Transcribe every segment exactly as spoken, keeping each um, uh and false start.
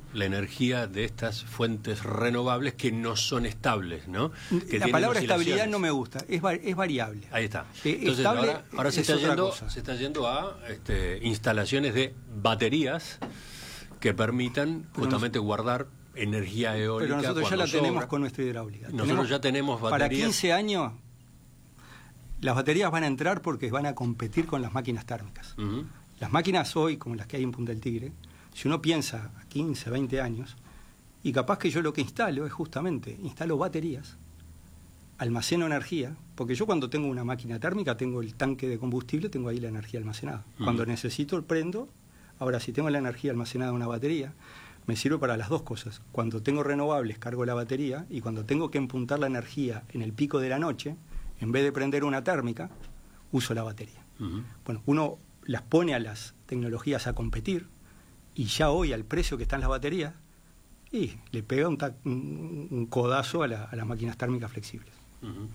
la energía de estas fuentes renovables que no son estables, ¿no? Que la palabra estabilidad no me gusta, es, va, es variable. Ahí está. Eh, Entonces, ahora, ahora se, está yendo, se está yendo a este, instalaciones de baterías que permitan justamente nos, guardar energía eólica. Pero nosotros ya la sobra. tenemos con nuestra hidráulica. Nosotros tenemos, ya tenemos baterías. Para quince años, las baterías van a entrar porque van a competir con las máquinas térmicas. Uh-huh. Las máquinas hoy, como las que hay en Punta del Tigre, si uno piensa a quince, veinte años, y capaz que yo lo que instalo es justamente, instalo baterías, almaceno energía, porque yo cuando tengo una máquina térmica tengo el tanque de combustible, tengo ahí la energía almacenada. Uh-huh. Cuando necesito, prendo. Ahora, si tengo la energía almacenada en una batería, me sirve para las dos cosas. Cuando tengo renovables, cargo la batería, y cuando tengo que empuntar la energía en el pico de la noche, en vez de prender una térmica, uso la batería. Uh-huh. Bueno, uno las pone a las tecnologías a competir, y ya hoy al precio que están las baterías, y le pega un, ta- un, un codazo a, la, a las máquinas térmicas flexibles. Uh-huh.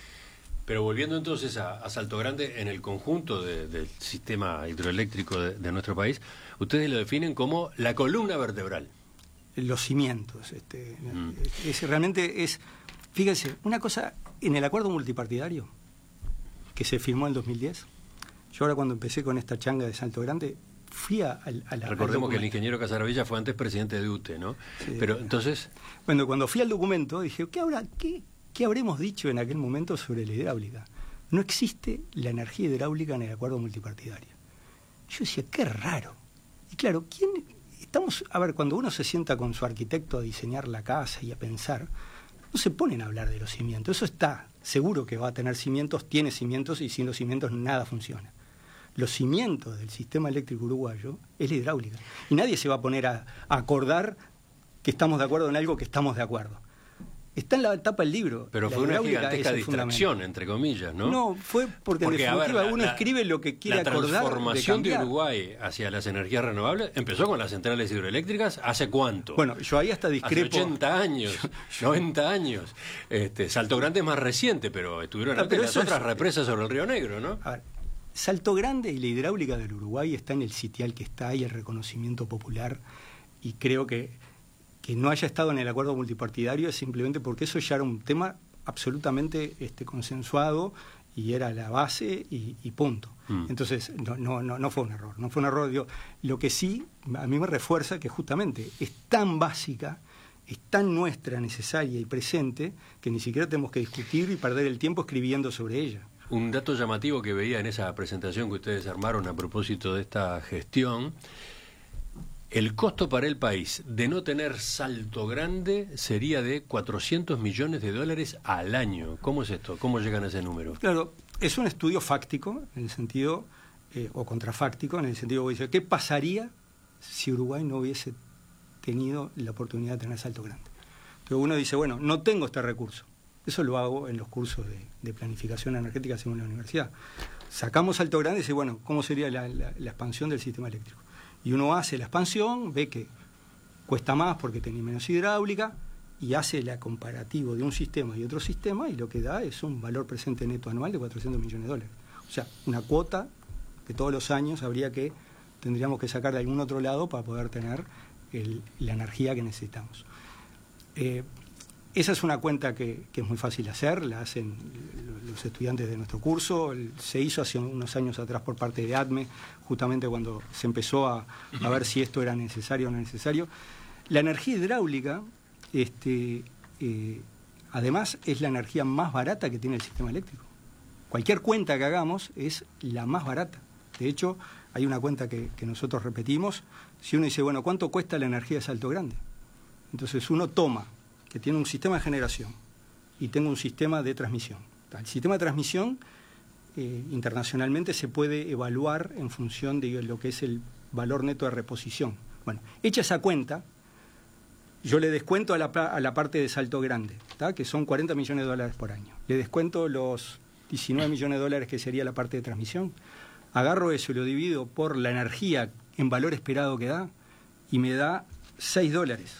Pero volviendo entonces a, a Salto Grande, en el conjunto de, del sistema hidroeléctrico de, de nuestro país, ustedes lo definen como la columna vertebral. Los cimientos. Este, mm. es, es, realmente es, fíjense, una cosa, en el acuerdo multipartidario que se firmó en dos mil diez, yo ahora cuando empecé con esta changa de Salto Grande, fui a, a la... Recordemos que el ingeniero Casaravilla fue antes presidente de U T E, ¿no? Sí. Pero entonces... Bueno, cuando fui al documento dije, ¿qué habrá, qué, qué habremos dicho en aquel momento sobre la hidráulica? No existe la energía hidráulica en el acuerdo multipartidario. Yo decía, qué raro. Y claro, ¿quién...? Estamos, a ver, cuando uno se sienta con su arquitecto a diseñar la casa y a pensar, no se ponen a hablar de los cimientos. Eso está, seguro que va a tener cimientos, tiene cimientos, y sin los cimientos nada funciona. Los cimientos del sistema eléctrico uruguayo es la hidráulica. Y nadie se va a poner a, a acordar que estamos de acuerdo en algo que estamos de acuerdo. Está en la tapa del libro. Pero la fue una gigantesca distracción, entre comillas, ¿no? No, fue porque, porque en definitiva ver, la, uno la, escribe lo que quiere acordar. La transformación de, de Uruguay hacia las energías renovables empezó con las centrales hidroeléctricas. ¿Hace cuánto? Bueno, yo ahí hasta discrepo. Hace ochenta años, noventa años. Este, Salto Grande es más reciente, pero estuvieron antes las otras es, represas sobre el Río Negro, ¿no? A ver, Salto Grande y la hidráulica del Uruguay está en el sitial que está y el reconocimiento popular, y creo que que no haya estado en el acuerdo multipartidario es simplemente porque eso ya era un tema absolutamente este, consensuado y era la base y, y punto. Mm. Entonces, no, no, no, no fue un error, no fue un error. Digo, lo que sí, a mí me refuerza que justamente es tan básica, es tan nuestra, necesaria y presente, que ni siquiera tenemos que discutir y perder el tiempo escribiendo sobre ella. Un dato llamativo que veía en esa presentación que ustedes armaron a propósito de esta gestión: el costo para el país de no tener Salto Grande sería de cuatrocientos millones de dólares al año. ¿Cómo es esto? ¿Cómo llegan a ese número? Claro, es un estudio fáctico, en el sentido, eh, o contrafáctico, en el sentido que dice, ¿qué pasaría si Uruguay no hubiese tenido la oportunidad de tener Salto Grande? Entonces uno dice, bueno, no tengo este recurso. Eso lo hago en los cursos de, de planificación energética según la universidad. Sacamos Salto Grande y dice, bueno, ¿cómo sería la, la, la expansión del sistema eléctrico? Y uno hace la expansión, ve que cuesta más porque tiene menos hidráulica, y hace la comparativo de un sistema y otro sistema, y lo que da es un valor presente neto anual de cuatrocientos millones de dólares. O sea, una cuota que todos los años habría que, tendríamos que sacar de algún otro lado para poder tener el, la energía que necesitamos. Eh, esa es una cuenta que, que es muy fácil hacer, la hacen los estudiantes de nuestro curso, se hizo hace unos años atrás por parte de A D M E, justamente cuando se empezó a, a ver si esto era necesario o no necesario. La energía hidráulica, este, eh, además, es la energía más barata que tiene el sistema eléctrico. Cualquier cuenta que hagamos es la más barata. De hecho, hay una cuenta que, que nosotros repetimos. Si uno dice, bueno, ¿cuánto cuesta la energía de Salto Grande? Entonces uno toma que tiene un sistema de generación y tengo un sistema de transmisión. El sistema de transmisión eh, internacionalmente se puede evaluar en función de lo que es el valor neto de reposición. Bueno, hecha esa cuenta, yo le descuento a la, a la parte de Salto Grande, ¿tá? Que son cuarenta millones de dólares por año. Le descuento los diecinueve millones de dólares que sería la parte de transmisión. Agarro eso y lo divido por la energía en valor esperado que da y me da seis dólares.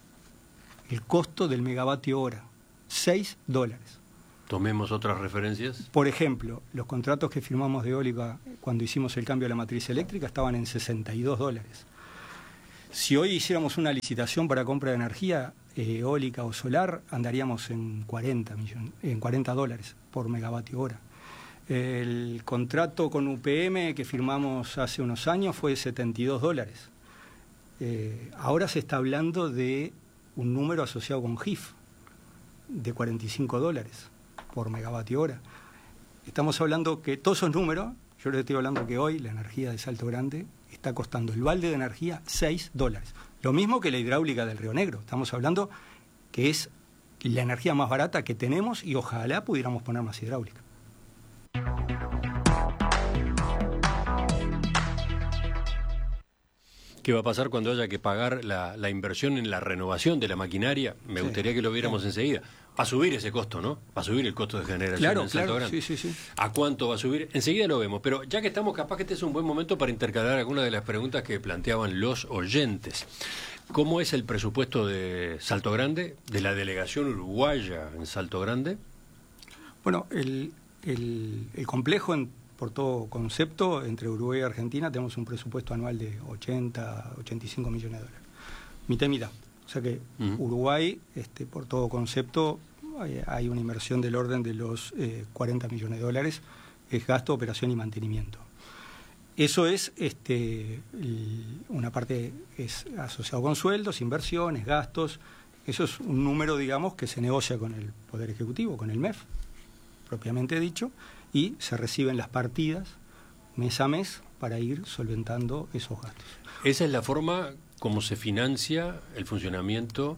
El costo del megavatio hora, seis dólares. Tomemos otras referencias. Por ejemplo, los contratos que firmamos de eólica cuando hicimos el cambio a la matriz eléctrica estaban en sesenta y dos dólares. Si hoy hiciéramos una licitación para compra de energía eh, eólica o solar, andaríamos en cuarenta millones, en cuarenta dólares por megavatio hora. El contrato con U P M que firmamos hace unos años fue de setenta y dos dólares. Eh, ahora se está hablando de un número asociado con G I F de cuarenta y cinco dólares por megavatio hora. Estamos hablando que todos esos números, yo les estoy hablando que hoy la energía de Salto Grande está costando el balde de energía seis dólares. Lo mismo que la hidráulica del Río Negro. Estamos hablando que es la energía más barata que tenemos y ojalá pudiéramos poner más hidráulica. ¿Qué va a pasar cuando haya que pagar la, la inversión en la renovación de la maquinaria? Me sí, gustaría que lo viéramos claro. enseguida. Va a subir ese costo, ¿no? Va a subir el costo de generación claro, en Salto claro, Grande. Sí, sí, sí. ¿A cuánto va a subir? Enseguida lo vemos. Pero ya que estamos, capaz que este es un buen momento para intercalar algunas de las preguntas que planteaban los oyentes. ¿Cómo es el presupuesto de Salto Grande, de la delegación uruguaya en Salto Grande? Bueno, el, el, el complejo, en, por todo concepto, entre Uruguay y Argentina, tenemos un presupuesto anual de ochenta, ochenta y cinco millones de dólares. Mitad y mitad. O sea que uh-huh. Uruguay, este, por todo concepto, hay, hay una inversión del orden de los eh, cuarenta millones de dólares, es gasto, operación y mantenimiento. Eso es este, una parte es asociado con sueldos, inversiones, gastos. Eso es un número, digamos, que se negocia con el Poder Ejecutivo, con el M E F, propiamente dicho, y se reciben las partidas mes a mes para ir solventando esos gastos. Esa es la forma como se financia el funcionamiento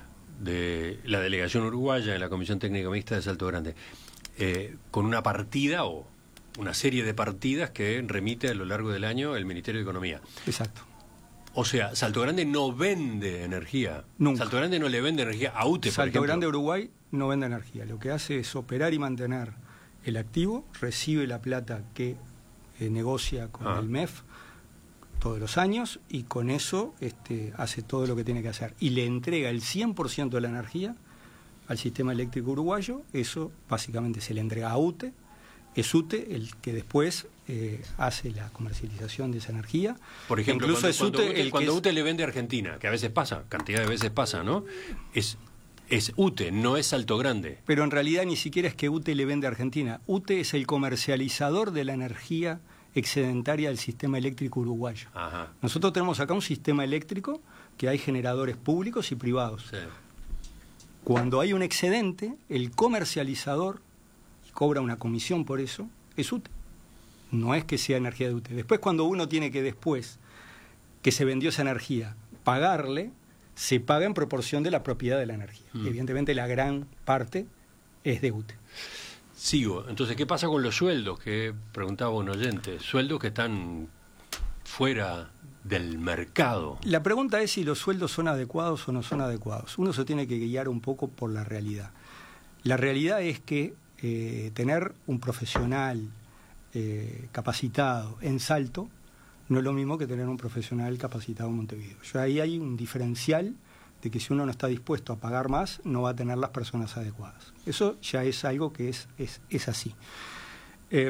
de la delegación uruguaya en la Comisión Técnica Mixta de Salto Grande, eh, con una partida o una serie de partidas que remite a lo largo del año el Ministerio de Economía. Exacto. O sea, Salto Grande no vende energía. Nunca. Salto Grande no le vende energía a U T E, por Salto ejemplo. Grande Uruguay no vende energía. Lo que hace es operar y mantener el activo, recibe la plata que eh, negocia con ah. el M E F todos los años y con eso este, hace todo lo que tiene que hacer. Y le entrega el cien por ciento de la energía al sistema eléctrico uruguayo. Eso básicamente se le entrega a U T E. Es U T E el que después eh, hace la comercialización de esa energía. Por ejemplo, incluso cuando, es U T E, cuando, U T E, el cuando es... U T E le vende a Argentina, que a veces pasa, cantidad de veces pasa, ¿no? Es, es U T E, no es Salto Grande. Pero en realidad ni siquiera es que U T E le vende a Argentina. U T E es el comercializador de la energía excedentaria del sistema eléctrico uruguayo. Ajá. Nosotros tenemos acá un sistema eléctrico que hay generadores públicos y privados. Sí. Cuando hay un excedente, el comercializador cobra una comisión por eso, es U T E. No es que sea energía de U T E. Después, cuando uno tiene que después que se vendió esa energía pagarle, se paga en proporción de la propiedad de la energía. Mm. Evidentemente la gran parte es de U T E. Sigo. Entonces, ¿qué pasa con los sueldos? Que preguntaba un oyente. Sueldos que están fuera del mercado. La pregunta es si los sueldos son adecuados o no son adecuados. Uno se tiene que guiar un poco por la realidad. La realidad es que eh, tener un profesional eh, capacitado en Salto no es lo mismo que tener un profesional capacitado en Montevideo. Ya ahí hay un diferencial de que si uno no está dispuesto a pagar más, no va a tener las personas adecuadas. Eso ya es algo que es, es, es así. Eh,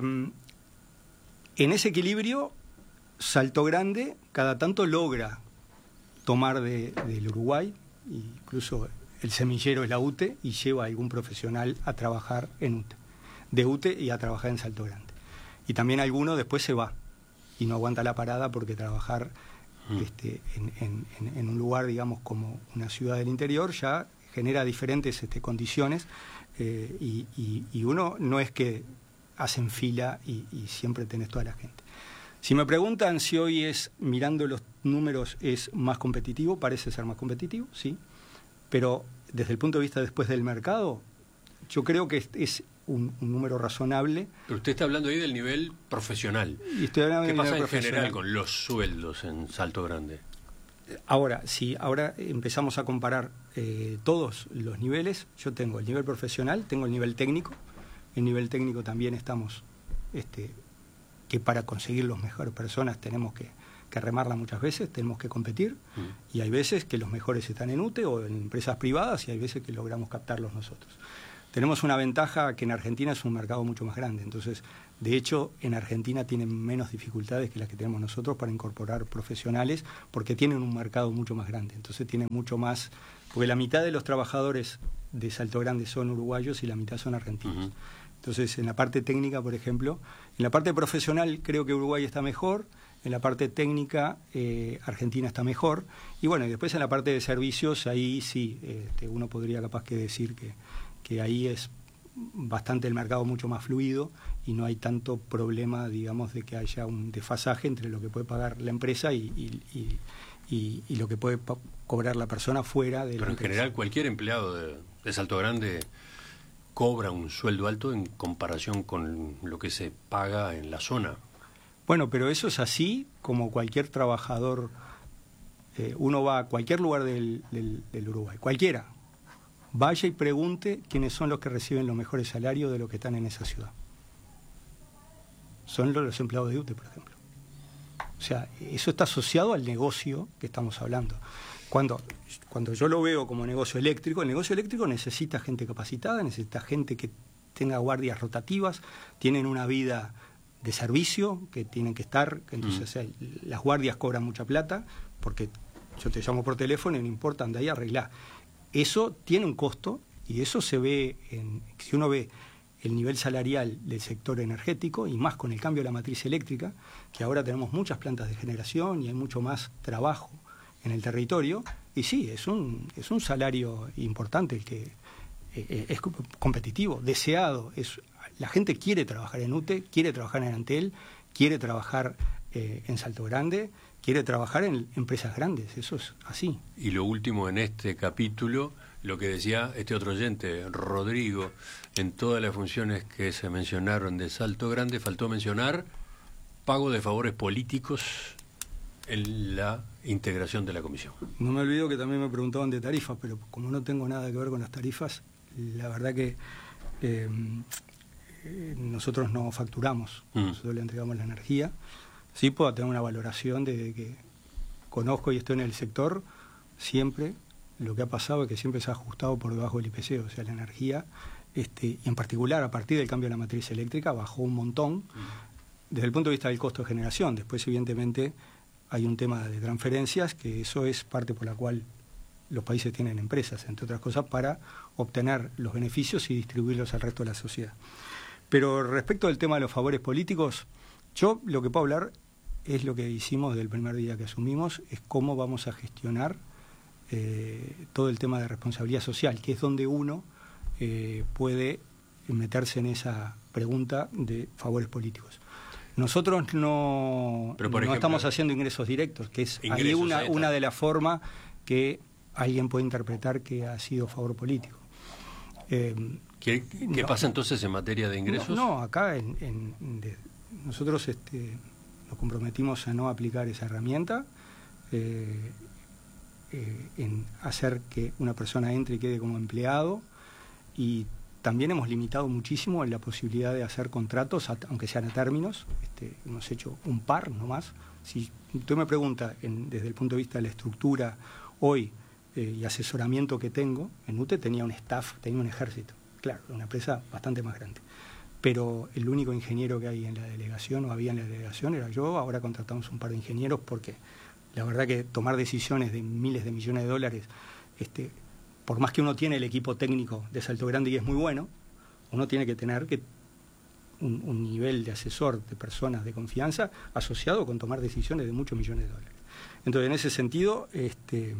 en ese equilibrio, Salto Grande cada tanto logra tomar de, del Uruguay, incluso el semillero es la U T E, y lleva a algún profesional a trabajar en U T E, de U T E y a trabajar en Salto Grande. Y también alguno después se va y no aguanta la parada porque trabajar Este, en, en, en un lugar, digamos, como una ciudad del interior, ya genera diferentes este, condiciones eh, y, y, y uno no es que hacen fila y, y siempre tenés toda la gente. Si me preguntan si hoy es, mirando los números, es más competitivo, parece ser más competitivo, sí, pero desde el punto de vista después del mercado, yo creo que es, es un, un número razonable. Pero usted está hablando ahí del nivel profesional. Y estoy hablando ¿Qué del pasa nivel en profesional general con los sueldos en Salto Grande? Ahora, si ahora empezamos a comparar eh, todos los niveles, yo tengo el nivel profesional, tengo el nivel técnico. El nivel técnico también estamos, este, que para conseguir las mejores personas tenemos que, que remarla muchas veces, tenemos que competir, mm. y hay veces que los mejores están en U T E o en empresas privadas y hay veces que logramos captarlos nosotros. tenemos una ventaja que en Argentina es un mercado mucho más grande. Entonces, de hecho, en Argentina tienen menos dificultades que las que tenemos nosotros para incorporar profesionales, porque tienen un mercado mucho más grande. Entonces tienen mucho más, porque la mitad de los trabajadores de Salto Grande son uruguayos y la mitad son argentinos. Uh-huh. Entonces, en la parte técnica, por ejemplo, en la parte profesional creo que Uruguay está mejor, en la parte técnica eh, Argentina está mejor, y bueno, y después en la parte de servicios, ahí sí, este, uno podría capaz que decir que, que ahí es bastante el mercado mucho más fluido y no hay tanto problema, digamos, de que haya un desfasaje entre lo que puede pagar la empresa y, y, y, y, y lo que puede cobrar la persona fuera de la Pero en empresa. general cualquier empleado de, de Salto Grande cobra un sueldo alto en comparación con lo que se paga en la zona. Bueno, pero eso es así como cualquier trabajador. Eh, uno va a cualquier lugar del, del, del Uruguay, cualquiera, vaya y pregunte quiénes son los que reciben los mejores salarios de los que están en esa ciudad. Son los, los empleados de U T E, por ejemplo. O sea, eso está asociado al negocio que estamos hablando. Cuando, cuando yo lo veo como negocio eléctrico, el negocio eléctrico necesita gente capacitada, necesita gente que tenga guardias rotativas, tienen una vida de servicio que tienen que estar, entonces mm. o sea, las guardias cobran mucha plata, porque yo te llamo por teléfono y no importa, anda ahí, arreglá. Eso tiene un costo y eso se ve, en, si uno ve el nivel salarial del sector energético y más con el cambio de la matriz eléctrica, que ahora tenemos muchas plantas de generación y hay mucho más trabajo en el territorio, y sí, es un, es un salario importante el que eh, es competitivo, deseado, es, la gente quiere trabajar en U T E, quiere trabajar en Antel, quiere trabajar eh, en Salto Grande, quiere trabajar en empresas grandes, eso es así. Y lo último en este capítulo, lo que decía este otro oyente, Rodrigo, en todas las funciones que se mencionaron de Salto Grande, faltó mencionar pago de favores políticos en la integración de la comisión. No me olvido que también me preguntaban de tarifas, pero como no tengo nada que ver con las tarifas, la verdad que eh, eh, nosotros no facturamos, mm. nosotros le entregamos la energía. Sí puedo tener una valoración de que conozco y estoy en el sector, siempre lo que ha pasado es que siempre se ha ajustado por debajo del I P C, o sea, la energía, este, y en particular a partir del cambio de la matriz eléctrica, bajó un montón mm. desde el punto de vista del costo de generación. Después, evidentemente, hay un tema de transferencias, que eso es parte por la cual los países tienen empresas, entre otras cosas, para obtener los beneficios y distribuirlos al resto de la sociedad. Pero respecto al tema de los favores políticos, yo lo que puedo hablar es lo que hicimos desde el primer día que asumimos, es cómo vamos a gestionar eh, todo el tema de responsabilidad social, que es donde uno eh, puede meterse en esa pregunta de favores políticos. Nosotros no, Pero no ejemplo, estamos haciendo ingresos directos, que es ahí una, una de las formas que alguien puede interpretar que ha sido favor político. Eh, ¿Qué, qué no, pasa entonces en materia de ingresos? No, no acá en, en, de, nosotros este, nos comprometimos a no aplicar esa herramienta, eh, eh, en hacer que una persona entre y quede como empleado, y también hemos limitado muchísimo la posibilidad de hacer contratos, aunque sean a términos. Este, hemos hecho un par nomás. Si usted me pregunta en, desde el punto de vista de la estructura hoy eh, y asesoramiento que tengo, en U T E tenía un staff, tenía un ejército. Claro, una empresa bastante más grande. Pero el único ingeniero que hay en la delegación, o había en la delegación, era yo. Ahora contratamos un par de ingenieros porque la verdad que tomar decisiones de miles de millones de dólares... este por más que uno tiene el equipo técnico de Salto Grande y es muy bueno, uno tiene que tener que un, un nivel de asesor, de personas de confianza, asociado con tomar decisiones de muchos millones de dólares. Entonces, en ese sentido, este,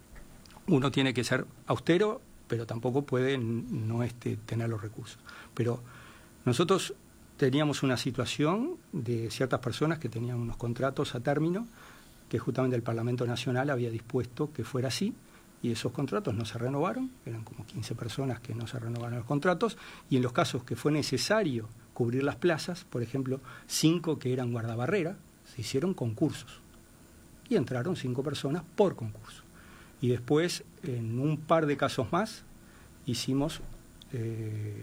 uno tiene que ser austero, pero tampoco puede no este, tener los recursos. Pero nosotros teníamos una situación de ciertas personas que tenían unos contratos a término, que justamente el Parlamento Nacional había dispuesto que fuera así, y esos contratos no se renovaron, eran como quince personas que no se renovaron los contratos, y en los casos que fue necesario cubrir las plazas, por ejemplo, cinco que eran guardabarrera, se hicieron concursos, y entraron cinco personas por concurso. Y después, en un par de casos más, hicimos eh,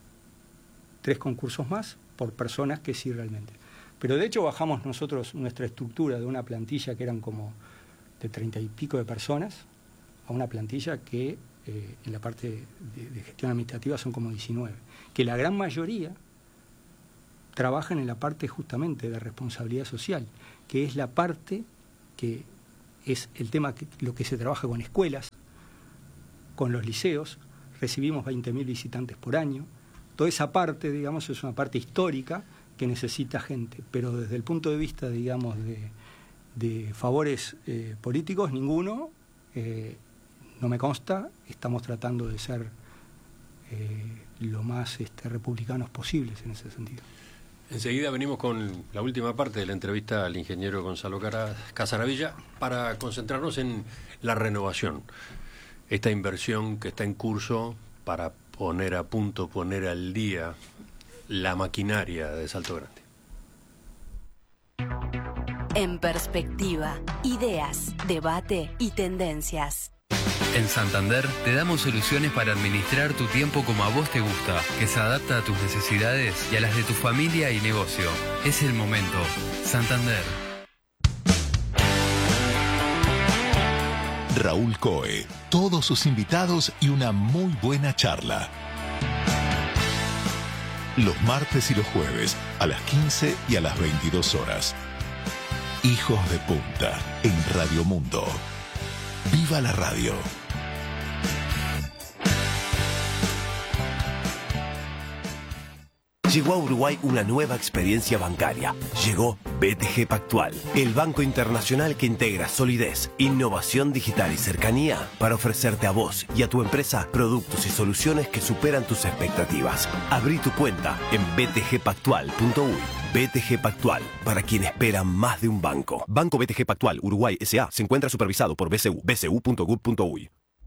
tres concursos más por personas que sí realmente. Pero de hecho bajamos nosotros nuestra estructura de una plantilla que eran como de treinta y pico de personas, a una plantilla que eh, en la parte de, de gestión administrativa son como diecinueve, que la gran mayoría trabajan en la parte justamente de responsabilidad social, que es la parte que es el tema, que, lo que se trabaja con escuelas, con los liceos. Recibimos veinte mil visitantes por año. Toda esa parte, digamos, es una parte histórica que necesita gente, pero desde el punto de vista, digamos, de, de favores eh, políticos, ninguno, eh, no me consta. Estamos tratando de ser eh, lo más este, republicanos posibles en ese sentido. Enseguida venimos con la última parte de la entrevista al ingeniero Gonzalo Casaravilla para concentrarnos en la renovación, esta inversión que está en curso para poner a punto, poner al día la maquinaria de Salto Grande. En perspectiva, ideas, debate y tendencias. En Santander te damos soluciones para administrar tu tiempo como a vos te gusta, que se adapta a tus necesidades y a las de tu familia y negocio. Es el momento. Santander. Raúl Coe, todos sus invitados y una muy buena charla. Los martes y los jueves a las quince y a las veintidós horas. Hijos de Punta en Radio Mundo. ¡Viva la radio! Llegó a Uruguay una nueva experiencia bancaria. Llegó B T G Pactual, el banco internacional que integra solidez, innovación digital y cercanía para ofrecerte a vos y a tu empresa productos y soluciones que superan tus expectativas. Abrí tu cuenta en b t g pactual punto u y. B T G Pactual, para quien espera más de un banco. Banco B T G Pactual Uruguay S A se encuentra supervisado por B C U, b c u punto gov punto u y.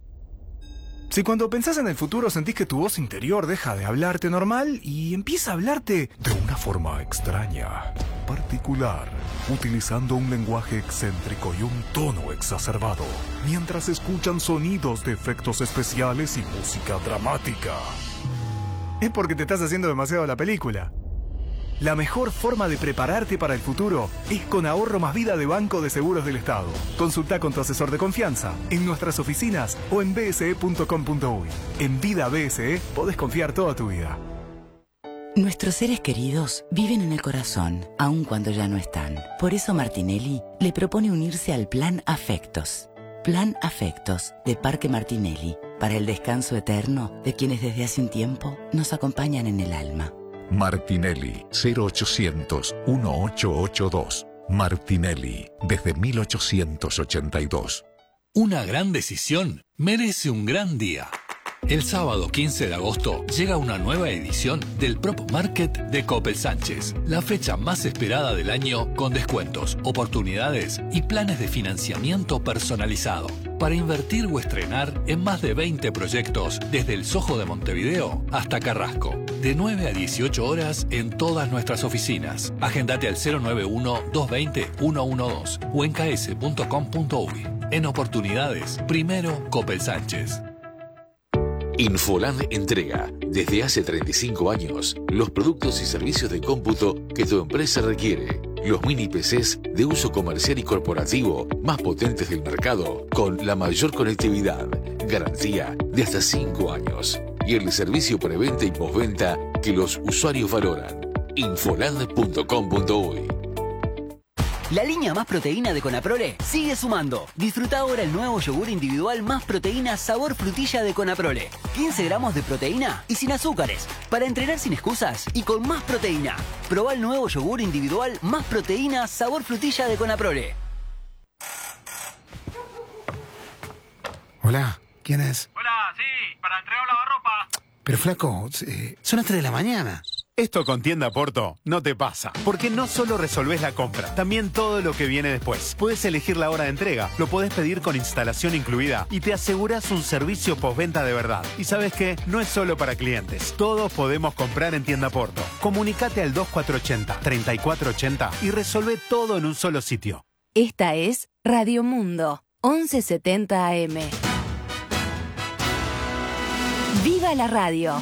Si cuando pensás en el futuro sentís que tu voz interior deja de hablarte normal y empieza a hablarte de una forma extraña, particular, utilizando un lenguaje excéntrico y un tono exacerbado, mientras escuchan sonidos de efectos especiales y música dramática, es porque te estás haciendo demasiado la película. La mejor forma de prepararte para el futuro es con Ahorro Más Vida de Banco de Seguros del Estado. Consulta con tu asesor de confianza en nuestras oficinas o en b s e punto com punto u y. En Vida B S E podés confiar toda tu vida. Nuestros seres queridos viven en el corazón, aun cuando ya no están. Por eso Martinelli le propone unirse al Plan Afectos. Plan Afectos de Parque Martinelli, para el descanso eterno de quienes desde hace un tiempo nos acompañan en el alma. Martinelli, cero ochocientos, dieciocho ochenta y dos. Martinelli, desde mil ochocientos ochenta y dos. Una gran decisión merece un gran día. El sábado quince de agosto llega una nueva edición del Prop Market de Coppel Sánchez, la fecha más esperada del año con descuentos, oportunidades y planes de financiamiento personalizado para invertir o estrenar en más de veinte proyectos desde el Soho de Montevideo hasta Carrasco, de nueve a dieciocho horas en todas nuestras oficinas. Agendate al cero nueve uno, dos dos cero, uno uno dos o en k s punto com punto u y. En oportunidades, primero Coppel Sánchez. Infoland entrega, desde hace treinta y cinco años, los productos y servicios de cómputo que tu empresa requiere. Los mini P Cs de uso comercial y corporativo más potentes del mercado, con la mayor conectividad, garantía de hasta cinco años y el servicio preventa y postventa que los usuarios valoran. Infoland punto com punto u y. La línea Más Proteína de Conaprole sigue sumando. Disfruta ahora el nuevo yogur individual Más Proteína sabor frutilla de Conaprole. quince gramos de proteína y sin azúcares. Para entrenar sin excusas y con más proteína. Probá el nuevo yogur individual Más Proteína sabor frutilla de Conaprole. Hola, ¿quién es? Hola, sí, para entregar lavarropa. Pero flaco, eh, son las tres de la mañana. Esto con Tienda Porto no te pasa, porque no solo resolvés la compra, también todo lo que viene después. Puedes elegir la hora de entrega, lo podés pedir con instalación incluida y te aseguras un servicio postventa de verdad. Y ¿sabes qué? No es solo para clientes, todos podemos comprar en Tienda Porto. Comunicate al dos cuatro ocho cero, tres cuatro ocho cero y resolvé todo en un solo sitio. Esta es Radio Mundo, once setenta A M. ¡Viva la radio!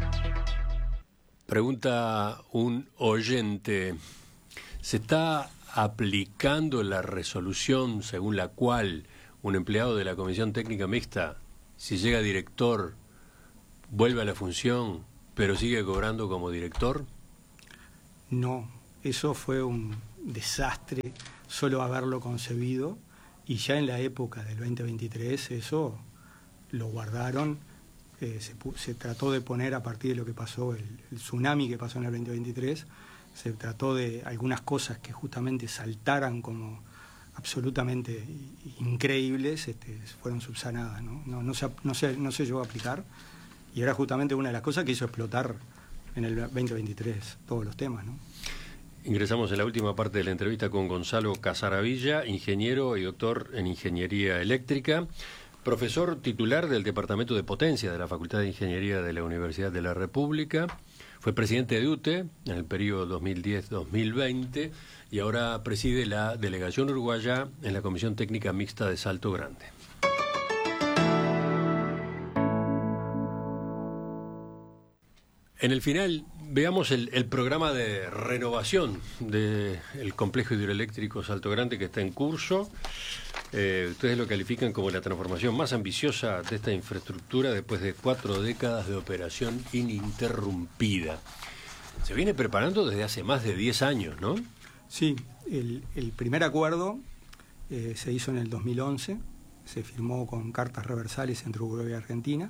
Pregunta un oyente, ¿se está aplicando la resolución según la cual un empleado de la Comisión Técnica Mixta, si llega director, vuelve a la función, pero sigue cobrando como director? No, eso fue un desastre solo haberlo concebido, y ya en la época del veinte veintitrés eso lo guardaron, eh, se, se trató de poner a partir de lo que pasó, el, el tsunami que pasó en el veinte veintitrés, se trató de algunas cosas que justamente saltaran como absolutamente increíbles, este, fueron subsanadas, ¿no? No, no, se, no, se, no se llegó a aplicar, y era justamente una de las cosas que hizo explotar en el veinte veintitrés todos los temas, ¿no? Ingresamos en la última parte de la entrevista con Gonzalo Casaravilla, ingeniero y doctor en Ingeniería Eléctrica, profesor titular del Departamento de Potencia de la Facultad de Ingeniería de la Universidad de la República, fue presidente de U T E en el periodo dos mil diez a dos mil veinte y ahora preside la delegación uruguaya en la Comisión Técnica Mixta de Salto Grande. En el final, veamos el, el programa de renovación del complejo hidroeléctrico Salto Grande que está en curso. Eh, ustedes lo califican como la transformación más ambiciosa de esta infraestructura después de cuatro décadas de operación ininterrumpida. Se viene preparando desde hace más de diez años, ¿no? Sí, el, el primer acuerdo eh, se hizo en el dos mil once, se firmó con cartas reversales entre Uruguay y Argentina.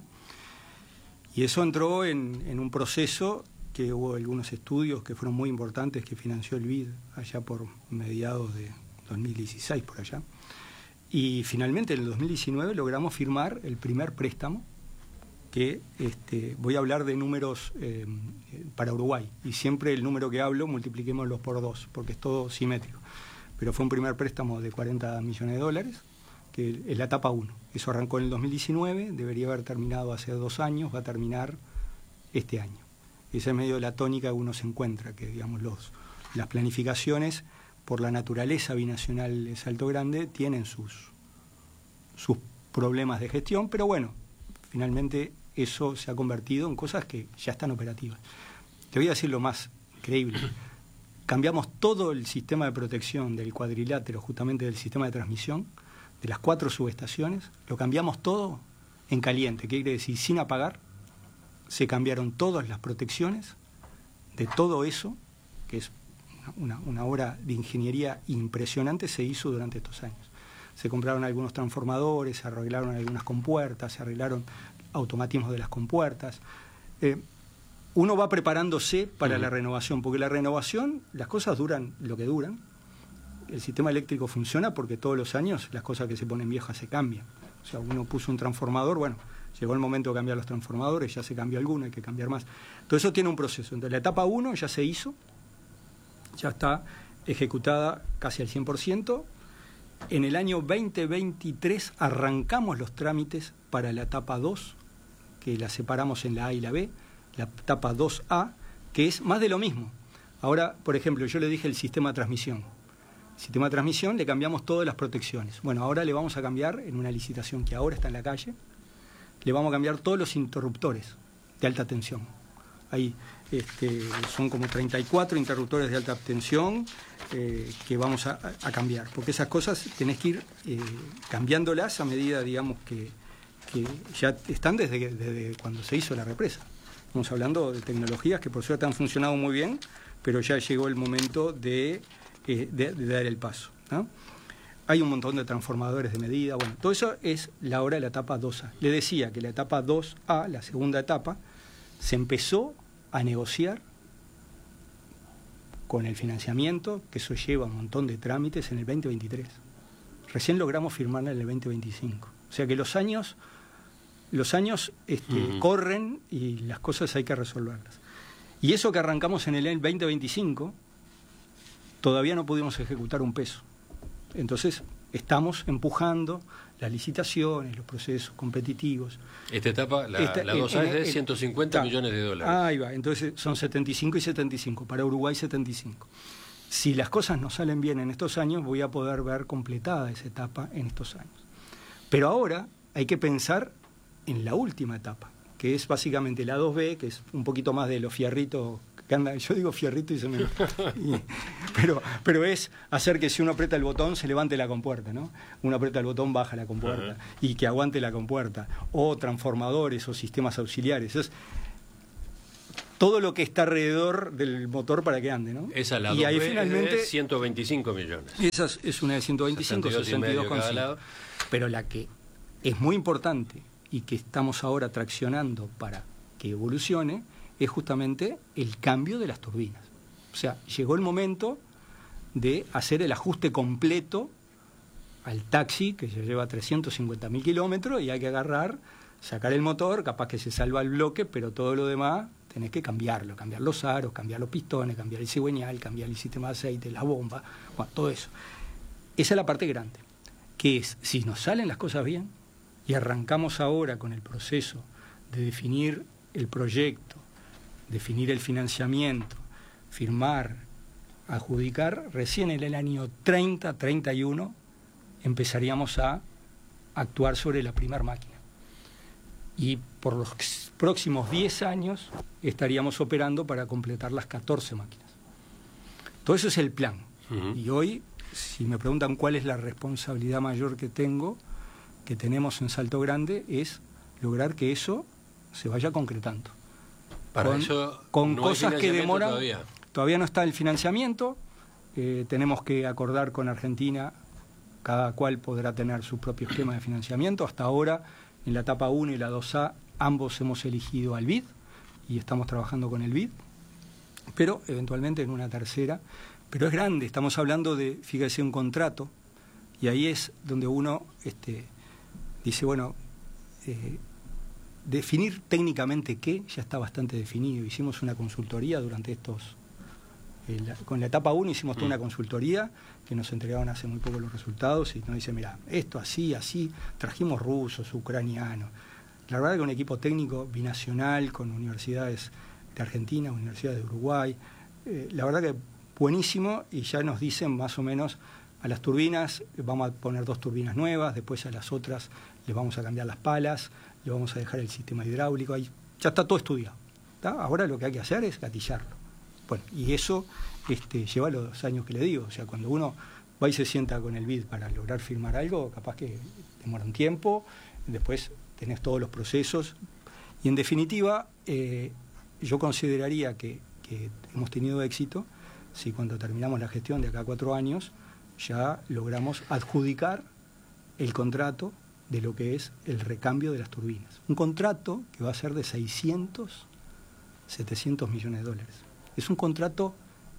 Y eso entró en, en un proceso que hubo algunos estudios que fueron muy importantes que financió el B I D allá por mediados de dos mil dieciséis, por allá. Y finalmente en el dos mil diecinueve logramos firmar el primer préstamo, que este, voy a hablar de números eh, para Uruguay. Y siempre el número que hablo multipliquémoslo por dos, porque es todo simétrico. Pero fue un primer préstamo de cuarenta millones de dólares, que es la etapa uno. Eso arrancó en el dos mil diecinueve, debería haber terminado hace dos años, va a terminar este año. Esa es medio la tónica que uno se encuentra, que digamos los, las planificaciones, por la naturaleza binacional de Salto Grande, tienen sus, sus problemas de gestión, pero bueno, finalmente eso se ha convertido en cosas que ya están operativas. Te voy a decir lo más increíble. Cambiamos todo el sistema de protección del cuadrilátero, justamente del sistema de transmisión, de las cuatro subestaciones, lo cambiamos todo en caliente, que quiere decir sin apagar. Se cambiaron todas las protecciones de todo eso, que es una, una obra de ingeniería impresionante, se hizo durante estos años. Se compraron algunos transformadores, se arreglaron algunas compuertas, se arreglaron automatismos de las compuertas. Eh, uno va preparándose para uh-huh. la renovación, porque la renovación, las cosas duran lo que duran. El sistema eléctrico funciona porque todos los años las cosas que se ponen viejas se cambian. O sea, uno puso un transformador, bueno, llegó el momento de cambiar los transformadores, ya se cambió alguno, hay que cambiar más. Todo eso tiene un proceso. Entonces la etapa uno ya se hizo, ya está ejecutada casi al cien por ciento. En el año veinte veintitrés arrancamos los trámites para la etapa dos, que la separamos en la A y la B, la etapa dos A, que es más de lo mismo. Ahora, por ejemplo, yo le dije el sistema de transmisión. Sistema de transmisión, le cambiamos todas las protecciones. Bueno, ahora le vamos a cambiar, en una licitación que ahora está en la calle, le vamos a cambiar todos los interruptores de alta tensión. Ahí este, son como treinta y cuatro interruptores de alta tensión eh, que vamos a, a cambiar, porque esas cosas tenés que ir eh, cambiándolas a medida, digamos, que, que ya están desde, desde cuando se hizo la represa. Estamos hablando de tecnologías que por suerte han funcionado muy bien, pero ya llegó el momento de... Eh, de, de dar el paso, ¿no? Hay un montón de transformadores de medida, bueno, todo eso es la hora de la etapa dos A. Le decía que la etapa dos A, la segunda etapa, se empezó a negociar con el financiamiento, que eso lleva un montón de trámites, en el veinte veintitrés. Recién logramos firmarla en el veinte veinticinco. O sea que los años, los años este, uh-huh. corren y las cosas hay que resolverlas. Y eso que arrancamos en el veinte veinticinco, todavía no pudimos ejecutar un peso. Entonces, estamos empujando las licitaciones, los procesos competitivos. Esta etapa, la, Esta, la dos A es de ciento cincuenta está, millones de dólares. Ahí va, entonces son setenta y cinco y setenta y cinco, para Uruguay setenta y cinco. Si las cosas no salen bien en estos años, voy a poder ver completada esa etapa en estos años. Pero ahora hay que pensar en la última etapa, que es básicamente la dos B, que es un poquito más de los fierritos que anda, yo digo fierrito y se me... y, pero, pero es hacer que si uno aprieta el botón se levante la compuerta, ¿no? Uno aprieta el botón, baja la compuerta, uh-huh. y que aguante la compuerta, o transformadores o sistemas auxiliares. Es todo lo que está alrededor del motor para que ande, ¿no? Esa la y ahí B finalmente es de ciento veinticinco millones. Esa es, es una de ciento veinticinco, sesenta y dos con cinco. Pero la que es muy importante y que estamos ahora traccionando para que evolucione es justamente el cambio de las turbinas. O sea, llegó el momento de hacer el ajuste completo al taxi, que ya lleva trescientos cincuenta mil kilómetros, y hay que agarrar, sacar el motor, capaz que se salva el bloque, pero todo lo demás tenés que cambiarlo, cambiar los aros, cambiar los pistones, cambiar el cigüeñal, cambiar el sistema de aceite, la bomba, bueno, todo eso. Esa es la parte grande, que es, si nos salen las cosas bien, y arrancamos ahora con el proceso de definir el proyecto, definir el financiamiento, firmar, adjudicar, recién en el año treinta, treinta y uno empezaríamos a actuar sobre la primera máquina. Y por los próximos diez años estaríamos operando para completar las catorce máquinas. Todo eso es el plan. Uh-huh. Y hoy, si me preguntan cuál es la responsabilidad mayor que tengo, que tenemos en Salto Grande, es lograr que eso se vaya concretando. Para con, eso con no cosas que demoran. Todavía. todavía no está el financiamiento. Eh, tenemos que acordar con Argentina, cada cual podrá tener su propio esquema de financiamiento. Hasta ahora, en la etapa uno y la dos A, ambos hemos elegido al B I D y estamos trabajando con el B I D, pero eventualmente en una tercera. Pero es grande, estamos hablando de, fíjese, un contrato, y ahí es donde uno este, dice, bueno, eh, definir técnicamente qué ya está bastante definido. Hicimos una consultoría durante estos... Eh, la, con la etapa uno hicimos toda una consultoría que nos entregaron hace muy poco los resultados y nos dice, mira, esto así, así, trajimos rusos, ucranianos. La verdad que un equipo técnico binacional con universidades de Argentina, universidades de Uruguay, eh, la verdad que buenísimo, y ya nos dicen más o menos a las turbinas, vamos a poner dos turbinas nuevas, después a las otras le vamos a cambiar las palas, le vamos a dejar el sistema hidráulico, ahí ya está todo estudiado, ¿tá? Ahora lo que hay que hacer es gatillarlo. Bueno, y eso este, lleva los años que le digo, o sea, cuando uno va y se sienta con el B I D para lograr firmar algo, capaz que demora un tiempo, después tenés todos los procesos, y en definitiva, eh, yo consideraría que, que hemos tenido éxito si cuando terminamos la gestión de acá a cuatro años, ya logramos adjudicar el contrato de lo que es el recambio de las turbinas. Un contrato que va a ser de seiscientos, setecientos millones de dólares. Es un contrato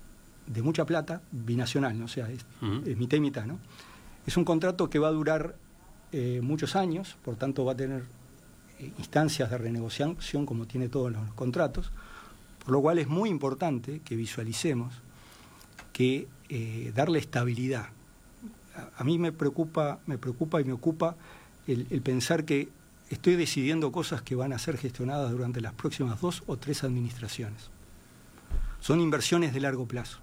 de mucha plata, binacional, ¿no? O sea, es, uh-huh. es mitad y mitad, ¿no? Es un contrato que va a durar eh, muchos años, por tanto va a tener eh, instancias de renegociación como tiene todos los contratos, por lo cual es muy importante que visualicemos que eh, darle estabilidad. A, a mí me preocupa, me preocupa y me ocupa el, el pensar que estoy decidiendo cosas que van a ser gestionadas durante las próximas dos o tres administraciones. Son inversiones de largo plazo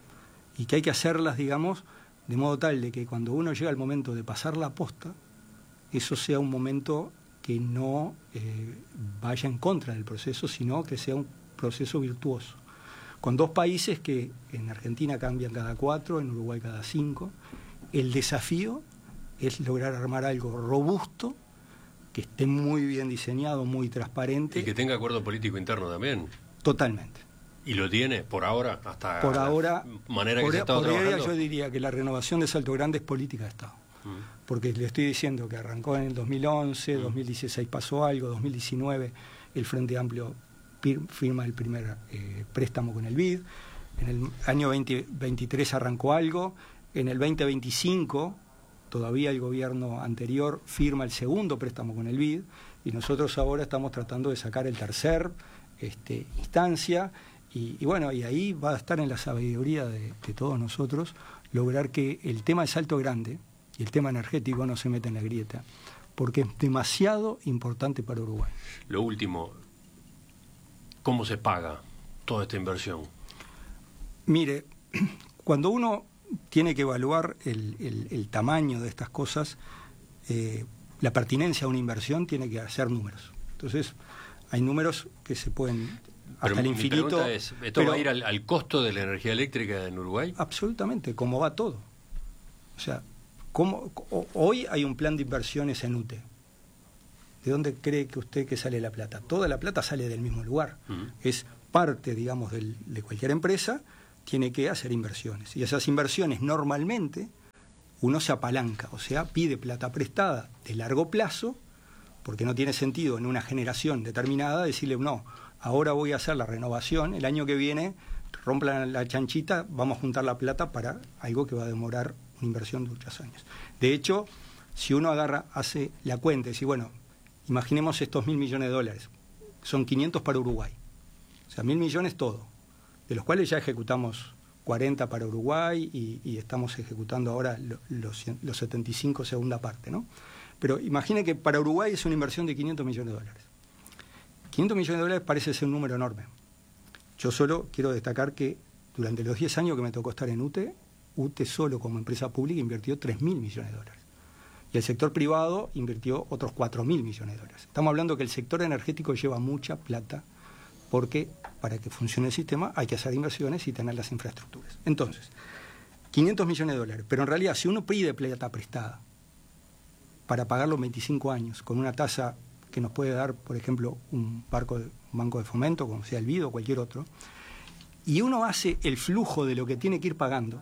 y que hay que hacerlas, digamos, de modo tal de que cuando uno llega al momento de pasar la posta, eso sea un momento que no eh, vaya en contra del proceso, sino que sea un proceso virtuoso. Con dos países que en Argentina cambian cada cuatro, en Uruguay cada cinco, el desafío es lograr armar algo robusto, que esté muy bien diseñado, muy transparente. Y que tenga acuerdo político interno también. Totalmente. ¿Y lo tiene por ahora? Hasta por ahora, manera por, que se está trabajando. Yo diría que la renovación de Salto Grande es política de Estado. Mm. Porque le estoy diciendo que arrancó en el dos mil once, mm. dos mil dieciséis pasó algo, dos mil diecinueve el Frente Amplio firma el primer eh, préstamo con el B I D, en el año veinte veintitrés arrancó algo, en el veinte veinticinco todavía el gobierno anterior firma el segundo préstamo con el B I D, y nosotros ahora estamos tratando de sacar el tercer este, instancia, y, y bueno, y ahí va a estar en la sabiduría de, de todos nosotros lograr que el tema de Salto Grande y el tema energético no se meta en la grieta, porque es demasiado importante para Uruguay. Lo último, ¿cómo se paga toda esta inversión? Mire, cuando uno tiene que evaluar el, el, el tamaño de estas cosas, eh, la pertinencia a una inversión tiene que hacer números. Entonces, hay números que se pueden hasta Pero el mi infinito. pregunta es, ¿esto pero, va a ir al, al costo de la energía eléctrica en Uruguay? Absolutamente, como va todo. O sea, ¿cómo, hoy hay un plan de inversiones en U T E. ¿De dónde cree que usted que sale la plata? Toda la plata sale del mismo lugar. Uh-huh. Es parte, digamos, del, de cualquier empresa, tiene que hacer inversiones. Y esas inversiones normalmente uno se apalanca, o sea, pide plata prestada de largo plazo, porque no tiene sentido en una generación determinada decirle, no, ahora voy a hacer la renovación, el año que viene rompan la chanchita, vamos a juntar la plata para algo que va a demorar una inversión de muchos años. De hecho, si uno agarra, hace la cuenta y dice, bueno, imaginemos estos mil millones de dólares, son quinientos para Uruguay, o sea, mil millones todo, de los cuales ya ejecutamos cuarenta para Uruguay y, y estamos ejecutando ahora los, los setenta y cinco segunda parte, ¿no? Pero imagine que para Uruguay es una inversión de quinientos millones de dólares. quinientos millones de dólares parece ser un número enorme. Yo solo quiero destacar que durante los diez años que me tocó estar en U T E, U T E solo como empresa pública invirtió tres mil millones de dólares. Y el sector privado invirtió otros cuatro mil millones de dólares. Estamos hablando que el sector energético lleva mucha plata porque para que funcione el sistema hay que hacer inversiones y tener las infraestructuras. Entonces, quinientos millones de dólares. Pero en realidad, si uno pide plata prestada para pagarlo en veinticinco años, con una tasa que nos puede dar, por ejemplo, un, barco de, un banco de fomento, como sea el BID o cualquier otro, y uno hace el flujo de lo que tiene que ir pagando.